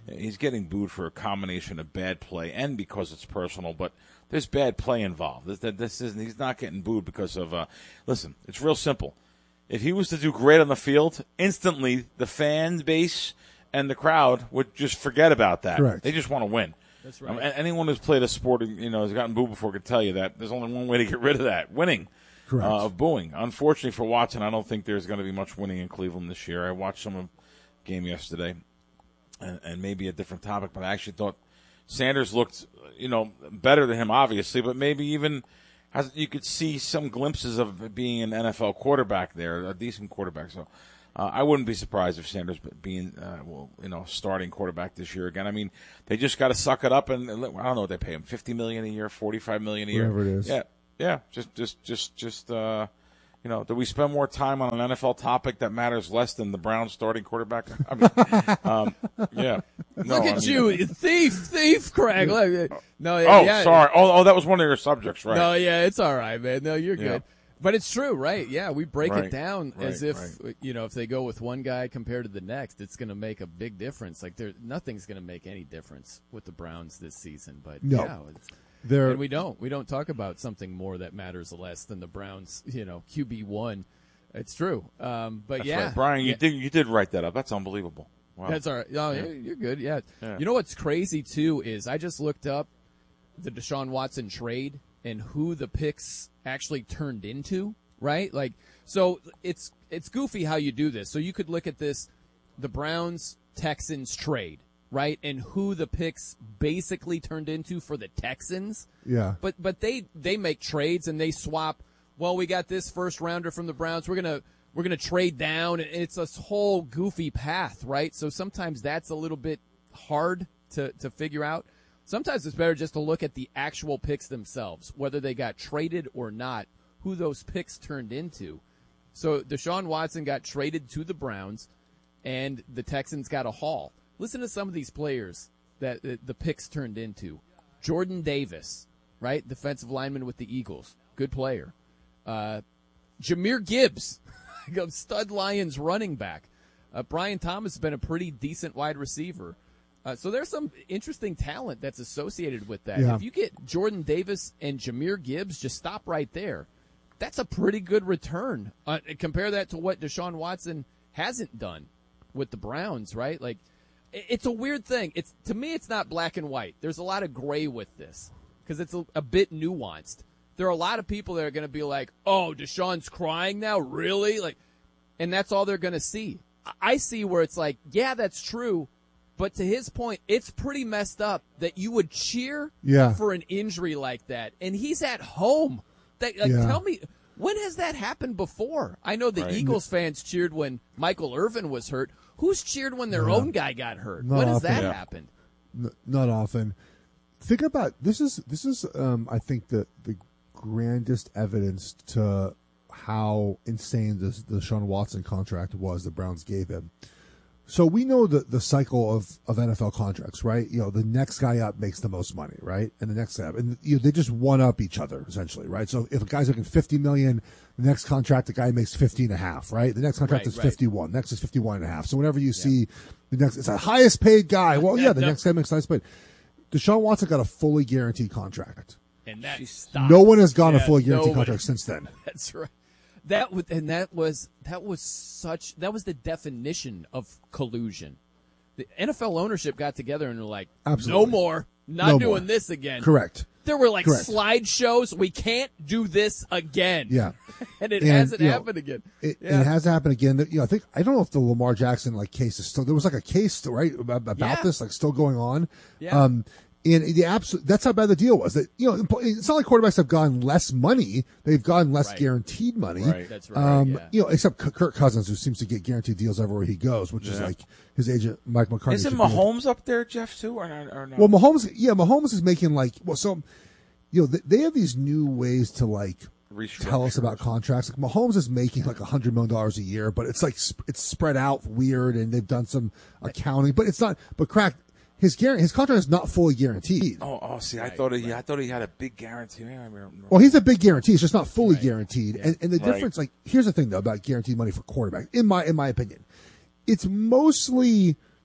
he's getting booed for a combination of bad play and because it's personal, but there's bad play involved. This, this isn't, he's not getting booed because of, uh, listen, it's real simple. If he was to do great on the field, instantly the fan base and the crowd would just forget about that. Correct. They just want to win. That's right. Um, anyone who's played a sport, you know, has gotten booed before could tell you that there's only one way to get rid of that: winning. Correct. Uh, of booing. Unfortunately for Watson, I don't think there's going to be much winning in Cleveland this year. I watched some of the game yesterday, and, and maybe a different topic, but I actually thought Sanders looked, you know, better than him, obviously, but maybe even has, you could see some glimpses of being an N F L quarterback there, a decent quarterback. So uh, I wouldn't be surprised if Sanders being, uh, well, you know, starting quarterback this year again. I mean, they just got to suck it up, and I don't know what they pay him, fifty million dollars a year, forty-five million dollars a year. Whatever it is. Yeah. Yeah, just, just, just, just, uh, you know, do we spend more time on an N F L topic that matters less than the Browns starting quarterback? I mean, um, yeah. No, Look at I mean, you, thief, thief, Craig. Look, no, oh, yeah, sorry. Oh, oh, that was one of your subjects, right? No, yeah, it's all right, man. No, you're Yeah. good. But it's true, right? Yeah, we break Right, it down right, as if, right. you know, if they go with one guy compared to the next, it's going to make a big difference. Like, there, nothing's going to make any difference with the Browns this season. But, No. yeah, it's, They're- and we don't. We don't talk about something more that matters less than the Browns, you know, Q B one. It's true. Um, but, That's yeah. right. Brian, you yeah. did, you did write that up. That's unbelievable. Wow. That's all right. Oh, Yeah. You're good. Yeah. Yeah. You know what's crazy, too, is I just looked up the Deshaun Watson trade and who the picks actually turned into, right? Like, so it's it's goofy how you do this. So you could look at this, the Browns-Texans trade, right, and who the picks basically turned into for the Texans. Yeah. But but they, they make trades and they swap, well, we got this first rounder from the Browns. We're going to we're going to trade down. And it's this whole goofy path, right? So sometimes that's a little bit hard to, to figure out. Sometimes it's better just to look at the actual picks themselves, whether they got traded or not, who those picks turned into. So Deshaun Watson got traded to the Browns, and the Texans got a haul. Listen to some of these players that the, the picks turned into. Jordan Davis, right? Defensive lineman with the Eagles. Good player. Uh, Jahmyr Gibbs, stud Lions running back. Uh, Brian Thomas has been a pretty decent wide receiver. Uh, so there's some interesting talent that's associated with that. Yeah. If you get Jordan Davis and Jahmyr Gibbs, just stop right there. That's a pretty good return. Uh, compare that to what Deshaun Watson hasn't done with the Browns, right? Like, it- it's a weird thing. It's to me, it's not black and white. There's a lot of gray with this because it's a, a bit nuanced. There are a lot of people that are going to be like, "Oh, Deshaun's crying now, really?" Like, and that's all they're going to see. I- I see where it's like, yeah, that's true. But to his point, it's pretty messed up that you would cheer Yeah. for an injury like that. And he's at home. That, like, Yeah. Tell me, when has that happened before? I know the Right. Eagles fans cheered when Michael Irvin was hurt. Who's cheered when their Yeah. own guy got hurt? Not when has often. that Yeah. happened? N- not often. Think about this is this is um, I think the the grandest evidence to how insane this the Deshaun Watson contract was the Browns gave him. So we know the the cycle of, of N F L contracts, right? You know, the next guy up makes the most money, right? And the next guy up, and you know, they just one up each other essentially, right? So if a guy's making fifty million, the next contract the guy makes fifty and a half, right? The next contract Right, is right. fifty-one, next is fifty-one and a half. So whenever you see the next, it's the highest paid guy. Well, yeah, the no. next guy makes the highest paid. Deshaun Watson got a fully guaranteed contract. And that stopped. No one has gotten Yeah, a fully guaranteed nobody. contract since then. That's right. That was, and that was that was such that was the definition of collusion. The N F L ownership got together and were like, Absolutely. "No more, not No doing more. this again." Correct. There were like Correct. slideshows. We can't do this again. Yeah. and it And, hasn't you know, happened again. It, Yeah. it has happened again. You know, I think I don't know if the Lamar Jackson like case is still there was like a case still, right about, about Yeah. this like still going on. Yeah. Um, and the absolute that's how bad the deal was. That you know, it's not like quarterbacks have gotten less money; they've gotten less Right. guaranteed money. Right. That's right. Um, yeah. you know, except K- Kirk Cousins, who seems to get guaranteed deals everywhere he goes, which is Yeah. like his agent Mike McCarthy. Isn't should be- Mahomes up there, Jeff, too, or not? Or not? Well, Mahomes, yeah, Mahomes is making like well, so you know they, they have these new ways to like tell us about contracts. Like Mahomes is making like a hundred million dollars a year, but it's like sp- it's spread out weird, and they've done some accounting, but it's not. But crack his guarantee, his contract is not fully guaranteed. Oh, oh, see, I thought he, I thought he had a big guarantee. I mean, Well, he's a big guarantee. It's just not fully guaranteed. And, and the Right. difference, like, here's the thing though about guaranteed money for quarterbacks. In my in my opinion, it's mostly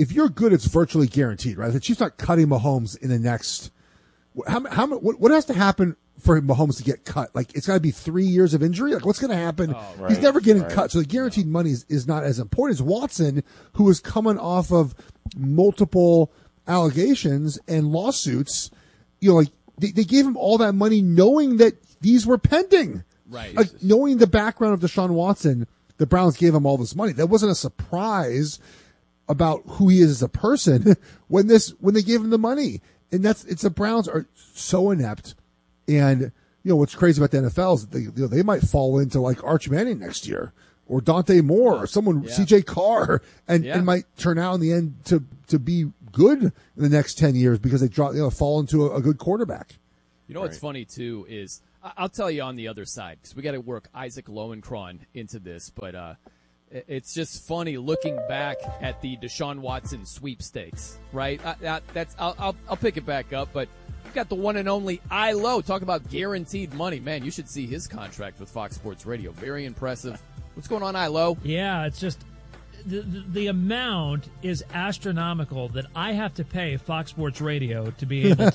if you're good, it's virtually guaranteed, right? The Chiefs not cutting Mahomes in the next. How how what, what has to happen for Mahomes to get cut? Like, it's got to be three years of injury. Like, what's going to happen? Oh, right, He's never getting right. cut, so the guaranteed money is, is not as important as Watson, who is coming off of multiple allegations and lawsuits. You know, like they, they gave him all that money knowing that these were pending. Right. Like, knowing the background of Deshaun Watson, the Browns gave him all this money. That wasn't a surprise about who he is as a person when this when they gave him the money. And that's it's the Browns are so inept. And you know what's crazy about the N F L is they you know, they might fall into like Arch Manning next year or Dante Moore or someone yeah. C J Carr and, yeah. and might turn out in the end to to be good in the next ten years because they draw you know fall into a, a good quarterback. You know what's right. funny too is I'll tell you on the other side because we got to work Isaac Lowenkron into this, but uh, it's just funny looking back at the Deshaun Watson sweepstakes, right? I, I, that's I'll, I'll I'll pick it back up, but we've got the one and only I L O. Talk about guaranteed money, man. You should see his contract with Fox Sports Radio. Very impressive. What's going on, I L O? Yeah, it's just. The, the, the amount is astronomical that I have to pay Fox Sports Radio to be able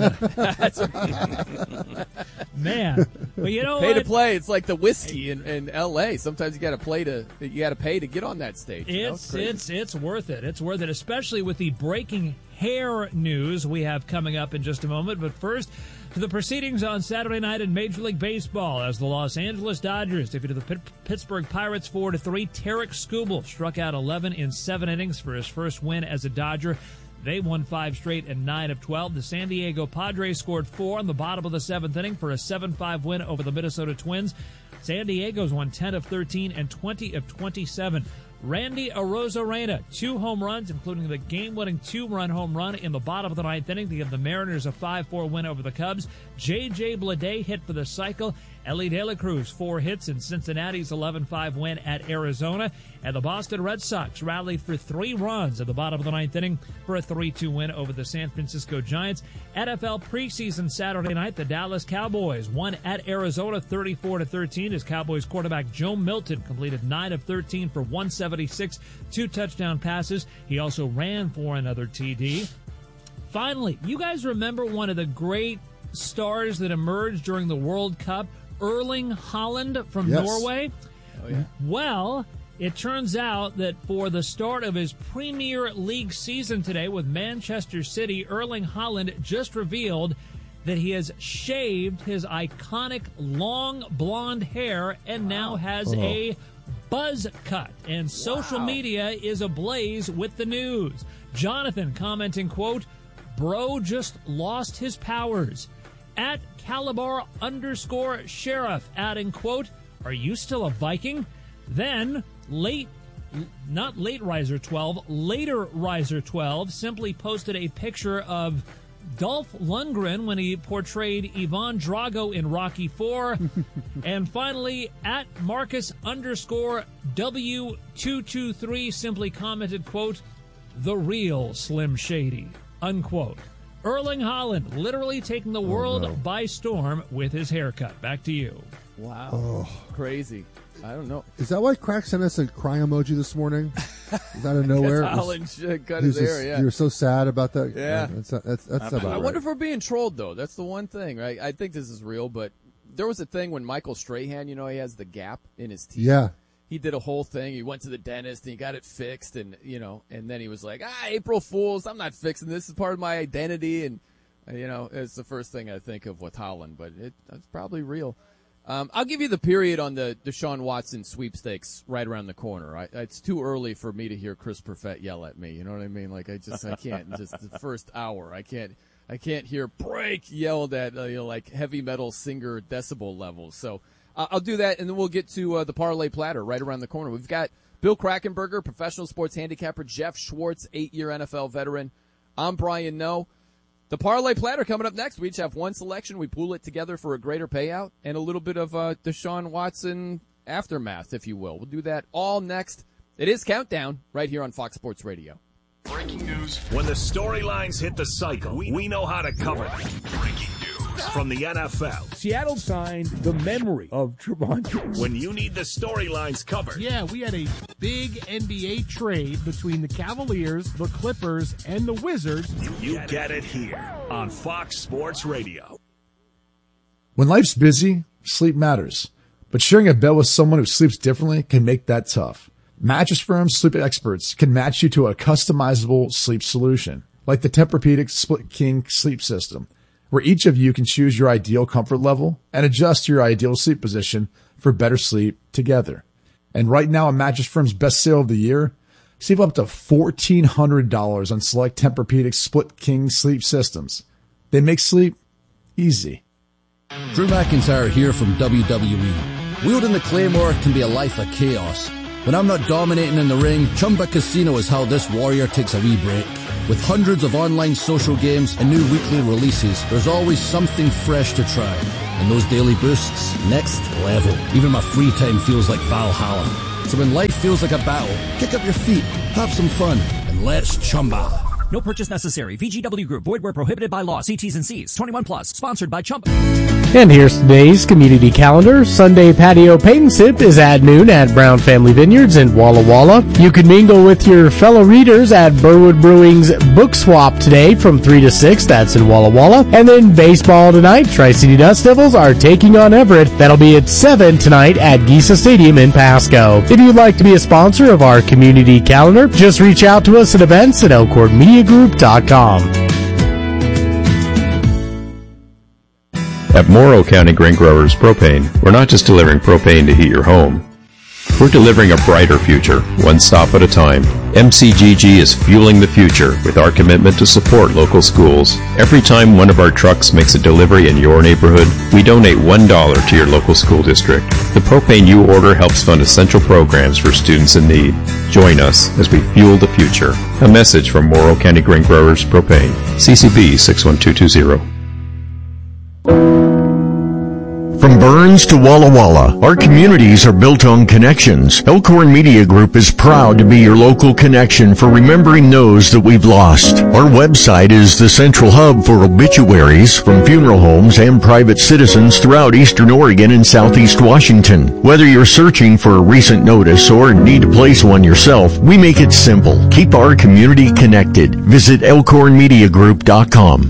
to. Man, well, you know pay what? to play. It's like the whiskey in, in L A. Sometimes you got to play to you got to pay to get on that stage. You it's know? it's, it's it's worth it. It's worth it, especially with the breaking hair news we have coming up in just a moment. But first, to the proceedings on Saturday night in Major League Baseball as the Los Angeles Dodgers defeated the Pitt- Pittsburgh Pirates four to three. Tarek Skubal struck out eleven in seven innings for his first win as a Dodger. They won five straight and nine of twelve. The San Diego Padres scored four in the bottom of the seventh inning for a seven five win over the Minnesota Twins. San Diego's won ten of thirteen and twenty of twenty-seven. Randy Arozarena, two home runs, including the game-winning two-run home run in the bottom of the ninth inning to give the Mariners a five four win over the Cubs. J J Bleday hit for the cycle. Ellie De La Cruz, four hits in Cincinnati's eleven five win at Arizona. And the Boston Red Sox rallied for three runs at the bottom of the ninth inning for a three two win over the San Francisco Giants. N F L preseason Saturday night, the Dallas Cowboys won at Arizona thirty-four to thirteen as Cowboys quarterback Joe Milton completed nine of thirteen for one seventy-six, two touchdown passes. He also ran for another T D. Finally, you guys remember one of the great stars that emerged during the World Cup, Erling Haaland from yes. Norway? Oh, yeah. Well, it turns out that for the start of his Premier League season today with Manchester City, Erling Haaland just revealed that he has shaved his iconic long blonde hair and now has oh. a buzz cut. And social wow. media is ablaze with the news. Jonathan commenting, quote, "Bro just lost his powers." At Calabar underscore sheriff, adding, quote, "Are you still a Viking?" Then, late, not late riser twelve, later riser twelve simply posted a picture of Dolph Lundgren when he portrayed Ivan Drago in Rocky four. And finally, at Marcus underscore W two two three simply commented, quote, "The real Slim Shady," unquote. Erling Haaland literally taking the world oh, no. by storm with his haircut. Back to you. Wow. Oh. Crazy. I don't know. Is that why Crack sent us a cry emoji this morning? Is that out of nowhere? Haaland cut his hair, yeah. You were so sad about that. Yeah. yeah that's that's, that's about I right. wonder if we're being trolled, though. That's the one thing, right? I think this is real, but there was a thing when Michael Strahan, you know, he has the gap in his teeth. Yeah. He did a whole thing. He went to the dentist and he got it fixed, and you know, and then he was like, "Ah, April Fools! I'm not fixing this. This is part of my identity." And you know, it's the first thing I think of with Haaland, but it, it's probably real. Um, I'll give you the period on the Deshaun Watson sweepstakes right around the corner. I, it's too early for me to hear Chris Perfett yell at me. You know what I mean? Like I just I can't. Just the first hour, I can't. I can't hear break yelled at uh, you know, like heavy metal singer decibel levels. So uh, I'll do that, and then we'll get to uh, the parlay platter right around the corner. We've got Bill Krackomberger, professional sports handicapper, Jeff Schwartz, eight-year N F L veteran. I'm Brian Noe. The parlay platter coming up next. We each have one selection. We pool it together for a greater payout and a little bit of uh, Deshaun Watson aftermath, if you will. We'll do that all next. It is Countdown right here on Fox Sports Radio. Breaking news. When the storylines hit the cycle, we, we know how to cover them. Breaking news. next from the N F L. Seattle signed the memory of Trevon. When you need the storylines covered. Yeah, we had a big N B A trade between the Cavaliers, the Clippers, and the Wizards. You, you get it here on Fox Sports Radio. When life's busy, sleep matters. But sharing a bed with someone who sleeps differently can make that tough. Mattress Firm's sleep experts can match you to a customizable sleep solution, like the Tempur-Pedic Split King sleep system, where each of you can choose your ideal comfort level and adjust your ideal sleep position for better sleep together. And right now, on Mattress Firm's best sale of the year, save up to fourteen hundred dollars on select Tempur-Pedic Split King sleep systems. They make sleep easy. Drew McIntyre here from W W E. Wielding the Claymore can be a life of chaos. When I'm not dominating in the ring, Chumba Casino is how this warrior takes a wee break. With hundreds of online social games and new weekly releases, there's always something fresh to try. And those daily boosts, next level. Even my free time feels like Valhalla. So when life feels like a battle, kick up your feet, have some fun, and let's Chumba. No purchase necessary. V G W Group. Void where prohibited by law. See T's and C's. twenty-one plus. Sponsored by Chumba. And here's today's community calendar. Sunday patio paint and sip is at noon at Brown Family Vineyards in Walla Walla. You can mingle with your fellow readers at Burwood Brewing's Book Swap today from three to six. That's in Walla Walla. And then baseball tonight. Tri-City Dust Devils are taking on Everett. That'll be at seven tonight at Giesa Stadium in Pasco. If you'd like to be a sponsor of our community calendar, just reach out to us at events at Elkhorn Media Group dot com. At Morrow County Grain Growers Propane, we're not just delivering propane to heat your home. We're delivering a brighter future, one stop at a time. M C G G is fueling the future with our commitment to support local schools. Every time one of our trucks makes a delivery in your neighborhood, we donate one dollar to your local school district. The propane you order helps fund essential programs for students in need. Join us as we fuel the future. A message from Morrow County Grain Growers Propane. C C B six one two two zero. From Burns to Walla Walla, our communities are built on connections. Elkhorn Media Group is proud to be your local connection for remembering those that we've lost. Our website is the central hub for obituaries from funeral homes and private citizens throughout eastern Oregon and southeast Washington. Whether you're searching for a recent notice or need to place one yourself, we make it simple. Keep our community connected. Visit elkhorn media group dot com.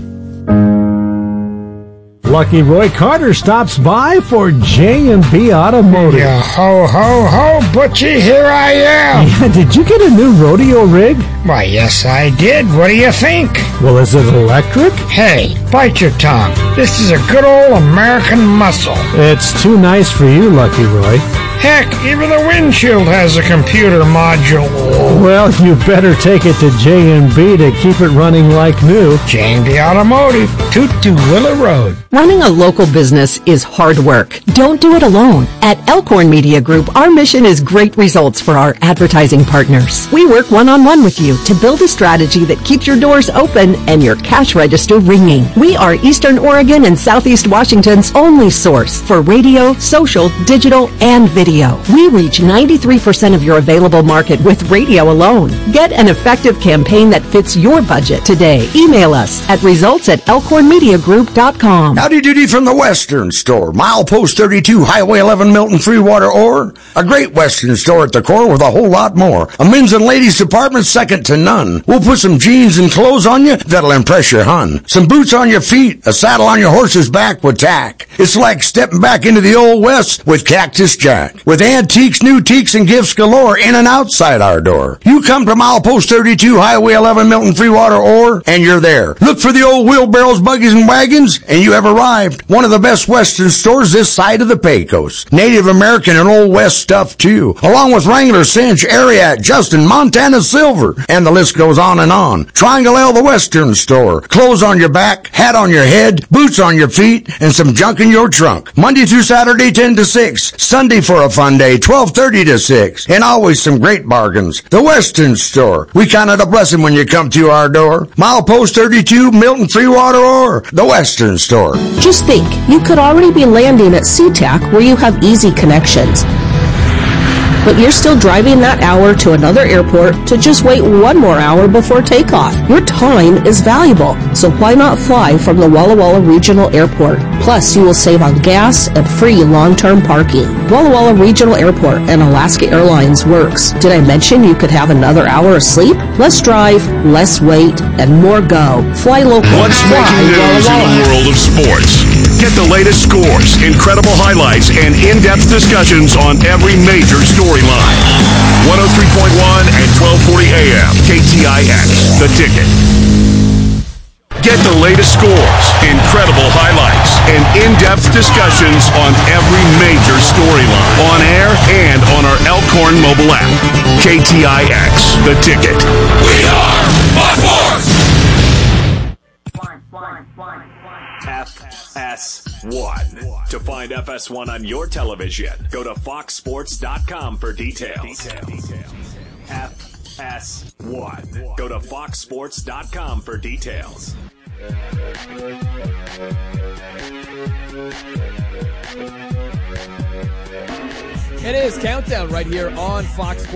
Lucky Roy Carter stops by for J and B Automotive. Yeah, ho, ho, ho, Butchie, here I am. Yeah, did you get a new rodeo rig? Why, yes, I did. What do you think? Well, is it electric? Hey, bite your tongue. This is a good old American muscle. It's too nice for you, Lucky Roy. Heck, even the windshield has a computer module. Well, you better take it to J and B to keep it running like new. J and B Automotive, Tutuwilla Road. Running a local business is hard work. Don't do it alone. At Elkhorn Media Group, our mission is great results for our advertising partners. We work one-on-one with you to build a strategy that keeps your doors open and your cash register ringing. We are Eastern Oregon and Southeast Washington's only source for radio, social, digital, and video. We reach ninety-three percent of your available market with radio alone. Get an effective campaign that fits your budget today. Email us at results at elkhorn media group dot com. Howdy doody from the Western Store. Milepost thirty-two, Highway eleven, Milton, Freewater, Ore. A great Western store at the core with a whole lot more. A men's and ladies department second to none. We'll put some jeans and clothes on you that'll impress your hun. Some boots on your feet, a saddle on your horse's back with tack. It's like stepping back into the old West with Cactus Jack. With antiques, new teaks, and gifts galore in and outside our door. You come to Milepost thirty-two, Highway eleven, Milton, Freewater, Ore, and you're there. Look for the old wheelbarrows, buggies, and wagons, and you have arrived. One of the best Western stores this side of the Pecos. Native American and Old West stuff, too. Along with Wrangler, Cinch, Ariat, Justin, Montana Silver, and the list goes on and on. Triangle L, the Western Store. Clothes on your back, hat on your head, boots on your feet, and some junk in your trunk. Monday through Saturday, ten to six. Sunday for a fun day, twelve thirty to six. And always some great bargains. The Western Store. We count it a blessing when you come to our door. Milepost thirty-two, Milton, Freewater, or the Western Store. Just think, you could already be landing at SeaTac where you have easy connections. but you're still driving that hour to another airport to just wait one more hour before takeoff. Your time is valuable, so why not fly from the Walla Walla Regional Airport? Plus, you will save on gas and free long-term parking. Walla Walla Regional Airport and Alaska Airlines works. Did I mention you could have another hour of sleep? Less drive, less wait, and more go. Fly local. What's Fly making news Walla in the Walla. world of sports? Get the latest scores, incredible highlights, and in-depth discussions on every major storyline. one oh three point one and twelve forty A M, K T I X, The Ticket. Get the latest scores, incredible highlights, and in-depth discussions on every major storyline. On air and on our Elkhorn mobile app. K T I X, The Ticket. We are Fox Sports! F S one. To find F S one on your television, go to fox sports dot com for details. F S one. Go to fox sports dot com for details. It is Countdown right here on Fox Sports.